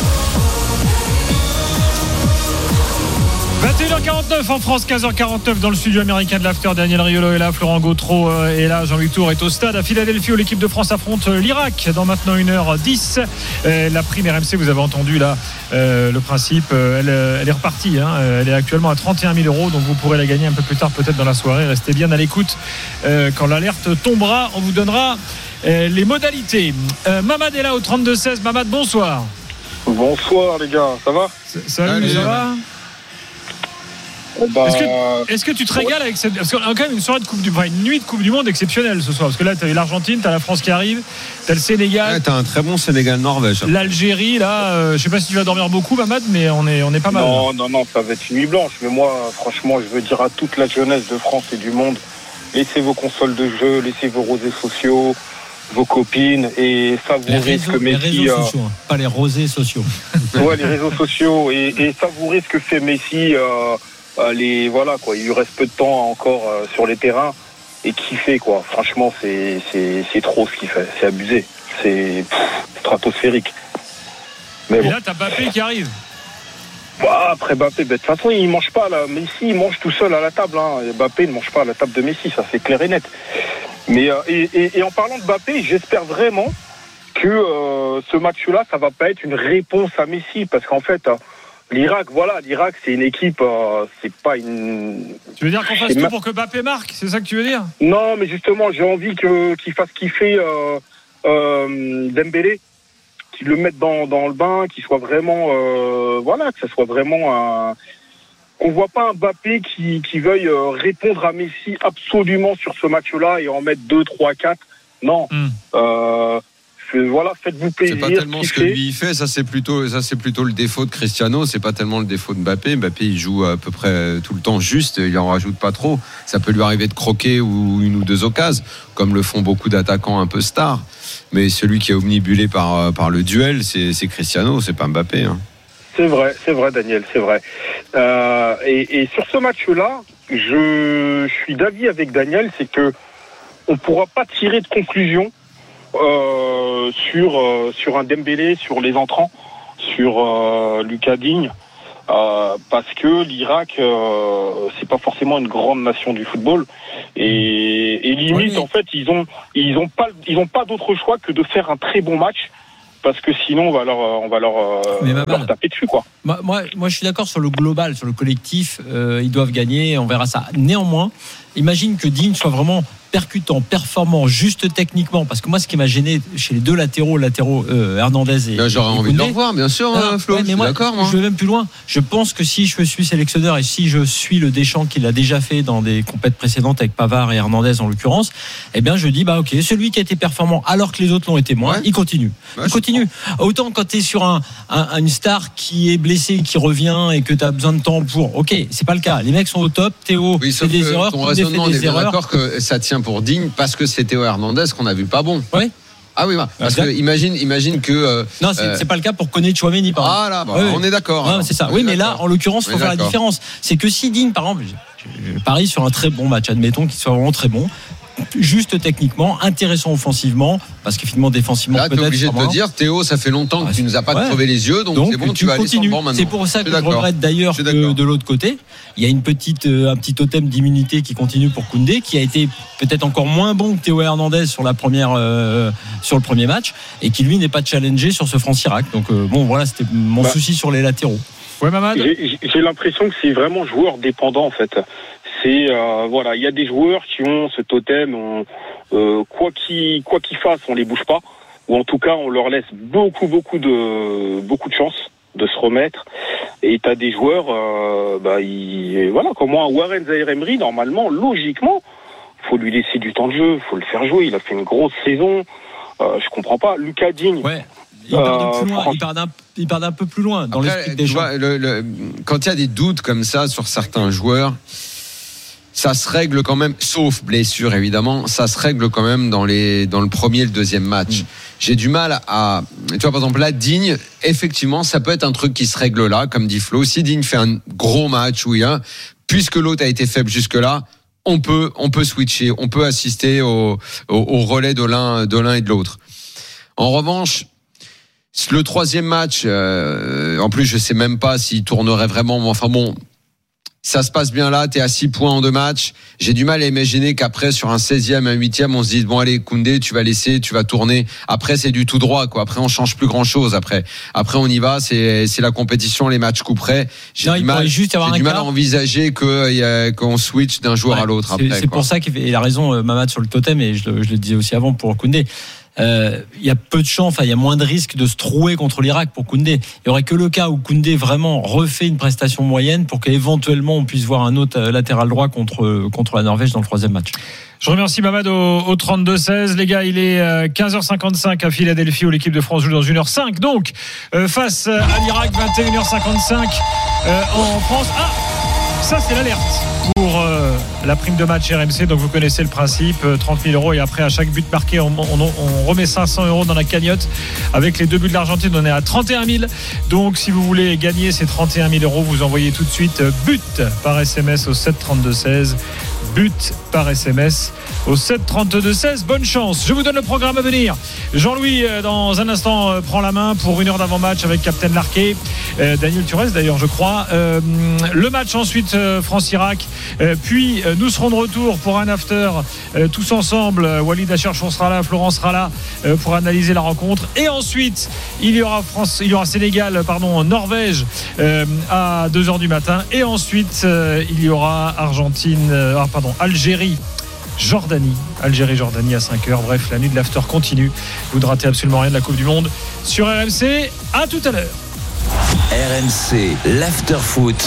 vingt et une heures quarante-neuf en France, quinze heures quarante-neuf dans le studio américain de l'After. Daniel Riolo est là, Florent Gautreau est là, Jean-Louis Tour est au stade à Philadelphie où l'équipe de France affronte l'Irak dans maintenant une heure dix. La prime R M C, vous avez entendu là euh, le principe, elle, elle est repartie, hein. Elle est actuellement à trente et un mille euros, donc vous pourrez la gagner un peu plus tard peut-être dans la soirée. Restez bien à l'écoute, euh, quand l'alerte tombera, on vous donnera euh, les modalités. euh, Mamad est là au trente-deux seize. Mamad, bonsoir. Bonsoir les gars, ça va ? Salut, Salut ça va ? Bah... Est-ce, que, est-ce que tu te régales avec cette. Parce qu'on a quand même une soirée de Coupe du Monde, une nuit de Coupe du Monde exceptionnelle ce soir. Parce que là, t'as l'Argentine, t'as la France qui arrive, t'as le Sénégal. Ouais, t'as un très bon Sénégal-Norvège. L'Algérie, là, euh, je sais pas si tu vas dormir beaucoup, Mamad, mais on est, on est pas mal. Non, non, non, ça va être une nuit blanche. Mais moi, franchement, je veux dire à toute la jeunesse de France et du monde, laissez vos consoles de jeu, laissez vos rosés sociaux, vos copines et savourez ce que Messi. Les réseaux sociaux, euh... pas les rosés sociaux. Ouais, les réseaux sociaux et, et savourez ce que fait Messi. Euh, Les, voilà quoi, il lui reste peu de temps encore euh, sur les terrains et kiffer quoi. Franchement, c'est, c'est, c'est trop ce qu'il fait, c'est abusé, c'est pff, stratosphérique. Mais et bon. Là, t'as Mbappé qui arrive. Bah, après Mbappé, bah, de toute façon, il mange pas là. Messi, il mange tout seul à la table. Hein. Mbappé ne mange pas à la table de Messi, ça c'est clair et net. Mais euh, et, et, et en parlant de Mbappé, j'espère vraiment que euh, ce match-là, ça va pas être une réponse à Messi, parce qu'en fait, euh, l'Irak, voilà, l'Irak, c'est une équipe, euh, c'est pas une. Tu veux dire qu'on fasse tout pour que Mbappé marque, c'est ça que tu veux dire? Non, mais justement, j'ai envie que qu'il fasse kiffer euh, euh, Dembélé, qu'il le mette dans dans le bain, qu'il soit vraiment, euh, voilà, que ça soit vraiment un. On voit pas un Mbappé qui qui veuille euh, répondre à Messi absolument sur ce match-là et en mettre deux, trois, quatre. Non. Mm. Euh, Voilà, faites-vous plaisir. C'est pas tellement ce que lui il fait, ça c'est plutôt ça c'est plutôt le défaut de Cristiano, c'est pas tellement le défaut de Mbappé. Mbappé il joue à peu près tout le temps juste, il en rajoute pas trop. Ça peut lui arriver de croquer ou une ou deux occasions, comme le font beaucoup d'attaquants un peu stars. Mais celui qui est omnibulé par par le duel, c'est, c'est Cristiano, c'est pas Mbappé. Hein. C'est vrai, c'est vrai, Daniel, c'est vrai. Euh, et, et sur ce match-là, je, je suis d'avis avec Daniel, c'est que on pourra pas tirer de conclusion. Euh, sur euh, sur un Dembélé, sur les entrants, sur euh, Lucas Digne, euh, parce que l'Irak euh, c'est pas forcément une grande nation du football et, et limite oui, mais... en fait ils ont ils ont pas ils ont pas d'autre choix que de faire un très bon match. Parce que sinon, on va leur, on va leur, euh, leur taper dessus, quoi. Moi, moi, moi, je suis d'accord sur le global, sur le collectif. Euh, ils doivent gagner, on verra ça. Néanmoins, imagine que Digne soit vraiment percutant, performant, juste techniquement. Parce que moi, ce qui m'a gêné chez les deux latéraux, latéraux euh, Hernandez et. Là, j'aurais et envie de le revoir, bien sûr, non, Flo. Ouais, mais moi, d'accord, moi. Je vais même plus loin. Je pense que si je suis sélectionneur et si je suis le Deschamps qu'il a déjà fait dans des compétitions précédentes avec Pavard et Hernandez en l'occurrence, eh bien, je dis bah ok, celui qui a été performant alors que les autres l'ont été moins, ouais. il continue. Ouais, il continue. Autant quand tu es sur un, un, une star qui est blessée, qui revient et que tu as besoin de temps pour. Ok, c'est pas le cas. Les mecs sont au top. Théo oui, fait des erreurs. Ton raisonnement, on est bien d'accord que ça tient pour Digne parce que c'est Théo Hernandez qu'on a vu pas bon. Oui. Ah oui, bah, parce que imagine, imagine que. Euh, non, c'est, euh, c'est pas le cas pour connaître Chouameni, par exemple. Ah là, bah, oui, on est d'accord. Non, c'est ça. Oui, mais là, en l'occurrence, il faut faire la différence. C'est que si Digne, par exemple, je, je parie sur un très bon match, admettons qu'il soit vraiment très bon. Juste techniquement, intéressant offensivement, parce que finalement défensivement là, peut-être. Là, t'es obligé de te dire, Théo, ça fait longtemps que tu nous as pas ouais. crevé les yeux, donc, donc c'est bon, tu, tu vas continues. aller sur le banc maintenant. C'est pour ça que je, je regrette d'ailleurs que de l'autre côté, il y a une petite, euh, un petit totem d'immunité qui continue pour Koundé, qui a été peut-être encore moins bon que Théo Hernandez sur la première, euh, sur le premier match, et qui lui n'est pas challengé sur ce France-Irak. Donc euh, bon, voilà, c'était mon bah. souci sur les latéraux. Ouais, Mamad. J'ai, j'ai l'impression que c'est vraiment joueur dépendant en fait. C'est euh, voilà, il y a des joueurs qui ont ce totem, on, euh, quoi qu'ils quoi qu'ils fassent, on les bouge pas, ou en tout cas on leur laisse beaucoup beaucoup de beaucoup de chance de se remettre. Et t'as des joueurs, euh, bah ils, voilà, comme moi, Warren Zaïre-Emery, normalement, logiquement, faut lui laisser du temps de jeu, faut le faire jouer. Il a fait une grosse saison. Euh, je comprends pas. Lucas Digne. Ouais. Il part de plus loin. Il part d'un, il part d'un peu plus loin dans Après, l'esprit des gens. Le, le, quand il y a des doutes comme ça sur certains joueurs, ça se règle quand même, sauf blessure évidemment, ça se règle quand même dans les dans le premier et le deuxième match. Mmh. J'ai du mal à, tu vois par exemple là, Digne, effectivement, ça peut être un truc qui se règle là, comme dit Flo. Si Digne fait un gros match où il y a, puisque l'autre a été faible jusque là, on peut on peut switcher, on peut assister au au, au relais de l'un de l'un et de l'autre. En revanche, le troisième match, euh, en plus je sais même pas s'il tournerait vraiment, mais enfin bon. Ça se passe bien là, t'es à six points en deux matchs. J'ai du mal à imaginer qu'après, sur un seizième, un huitième, on se dise, bon, allez, Koundé, tu vas laisser, tu vas tourner. Après, c'est du tout droit, quoi. Après, on change plus grand chose, après. Après, on y va, c'est, c'est la compétition, les matchs coup près. J'ai non, du mal, juste avoir j'ai du mal à envisager que, y a, qu'on switch d'un joueur ouais, à l'autre c'est, après. C'est quoi. pour ça qu'il a raison, Mamad, sur le totem, et je le, je le disais aussi avant pour Koundé. Il euh, y a peu de chance, enfin il y a moins de risques de se trouer contre l'Irak pour Koundé. Il y aurait que le cas où Koundé vraiment refait une prestation moyenne pour qu'éventuellement on puisse voir un autre latéral droit contre contre la Norvège dans le troisième match. Je remercie Mamad au, au trente-deux seize. Les gars, il est quinze heures cinquante-cinq à Philadelphie où l'équipe de France joue dans une heure cinq. Donc euh, face à l'Irak, vingt et une heures cinquante-cinq euh, en France. Ah, ça c'est l'alerte pour euh, la prime de match R M C. Donc vous connaissez le principe, euh, trente mille euros et après à chaque but marqué on, on, on remet cinq cents euros dans la cagnotte. Avec les deux buts de l'Argentine, on est à trente et un mille. Donc si vous voulez gagner ces trente et un mille euros, vous envoyez tout de suite euh, but par S M S au sept trente-deux seize. But par S M S au sept trente-deux seize. Bonne chance. Je vous donne le programme à venir. Jean-Louis, dans un instant, prend la main pour une heure d'avant-match avec Captain Larquet. Euh, Daniel Turès, d'ailleurs, je crois. Euh, le match ensuite, euh, France-Irak. Euh, puis, euh, nous serons de retour pour un after, euh, tous ensemble. Walid Acharchour sera là, Florence sera là euh, pour analyser la rencontre. Et ensuite, il y aura France, il y aura Sénégal, pardon, Norvège euh, à deux heures du matin. Et ensuite, euh, il y aura Argentine, euh, ah, pardon, Algérie. Jordanie, Algérie-Jordanie à cinq heures. Bref, la nuit de l'after continue. Vous ne ratez absolument rien de la Coupe du Monde sur R M C. À tout à l'heure. R M C, l'after foot.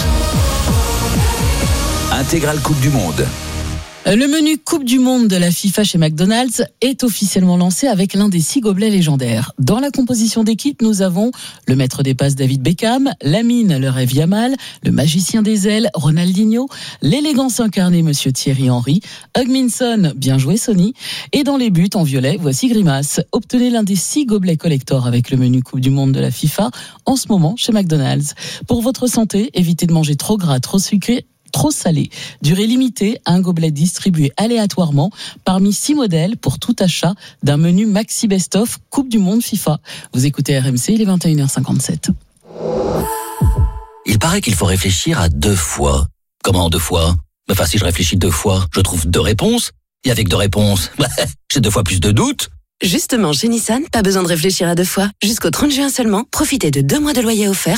Intégrale Coupe du Monde. Le menu Coupe du Monde de la FIFA chez McDonald's est officiellement lancé avec l'un des six gobelets légendaires. Dans la composition d'équipe, nous avons le maître des passes David Beckham, Lamine le rêve Yamal, le magicien des ailes Ronaldinho, l'élégance incarnée Monsieur Thierry Henry, Hugminson, bien joué Sonny, et dans les buts en violet, voici Grimace. Obtenez l'un des six gobelets collector avec le menu Coupe du Monde de la FIFA en ce moment chez McDonald's. Pour votre santé, évitez de manger trop gras, trop sucré, trop salé. Durée limitée, un gobelet distribué aléatoirement parmi six modèles pour tout achat d'un menu Maxi Best of Coupe du Monde FIFA. Vous écoutez R M C, il est vingt et une heures cinquante-sept. Il paraît qu'il faut réfléchir à deux fois. Comment deux fois ? Enfin, si je réfléchis deux fois, je trouve deux réponses. Et avec deux réponses, j'ai deux fois plus de doutes. Justement, chez Nissan, pas besoin de réfléchir à deux fois. Jusqu'au trente juin seulement, profitez de deux mois de loyer offert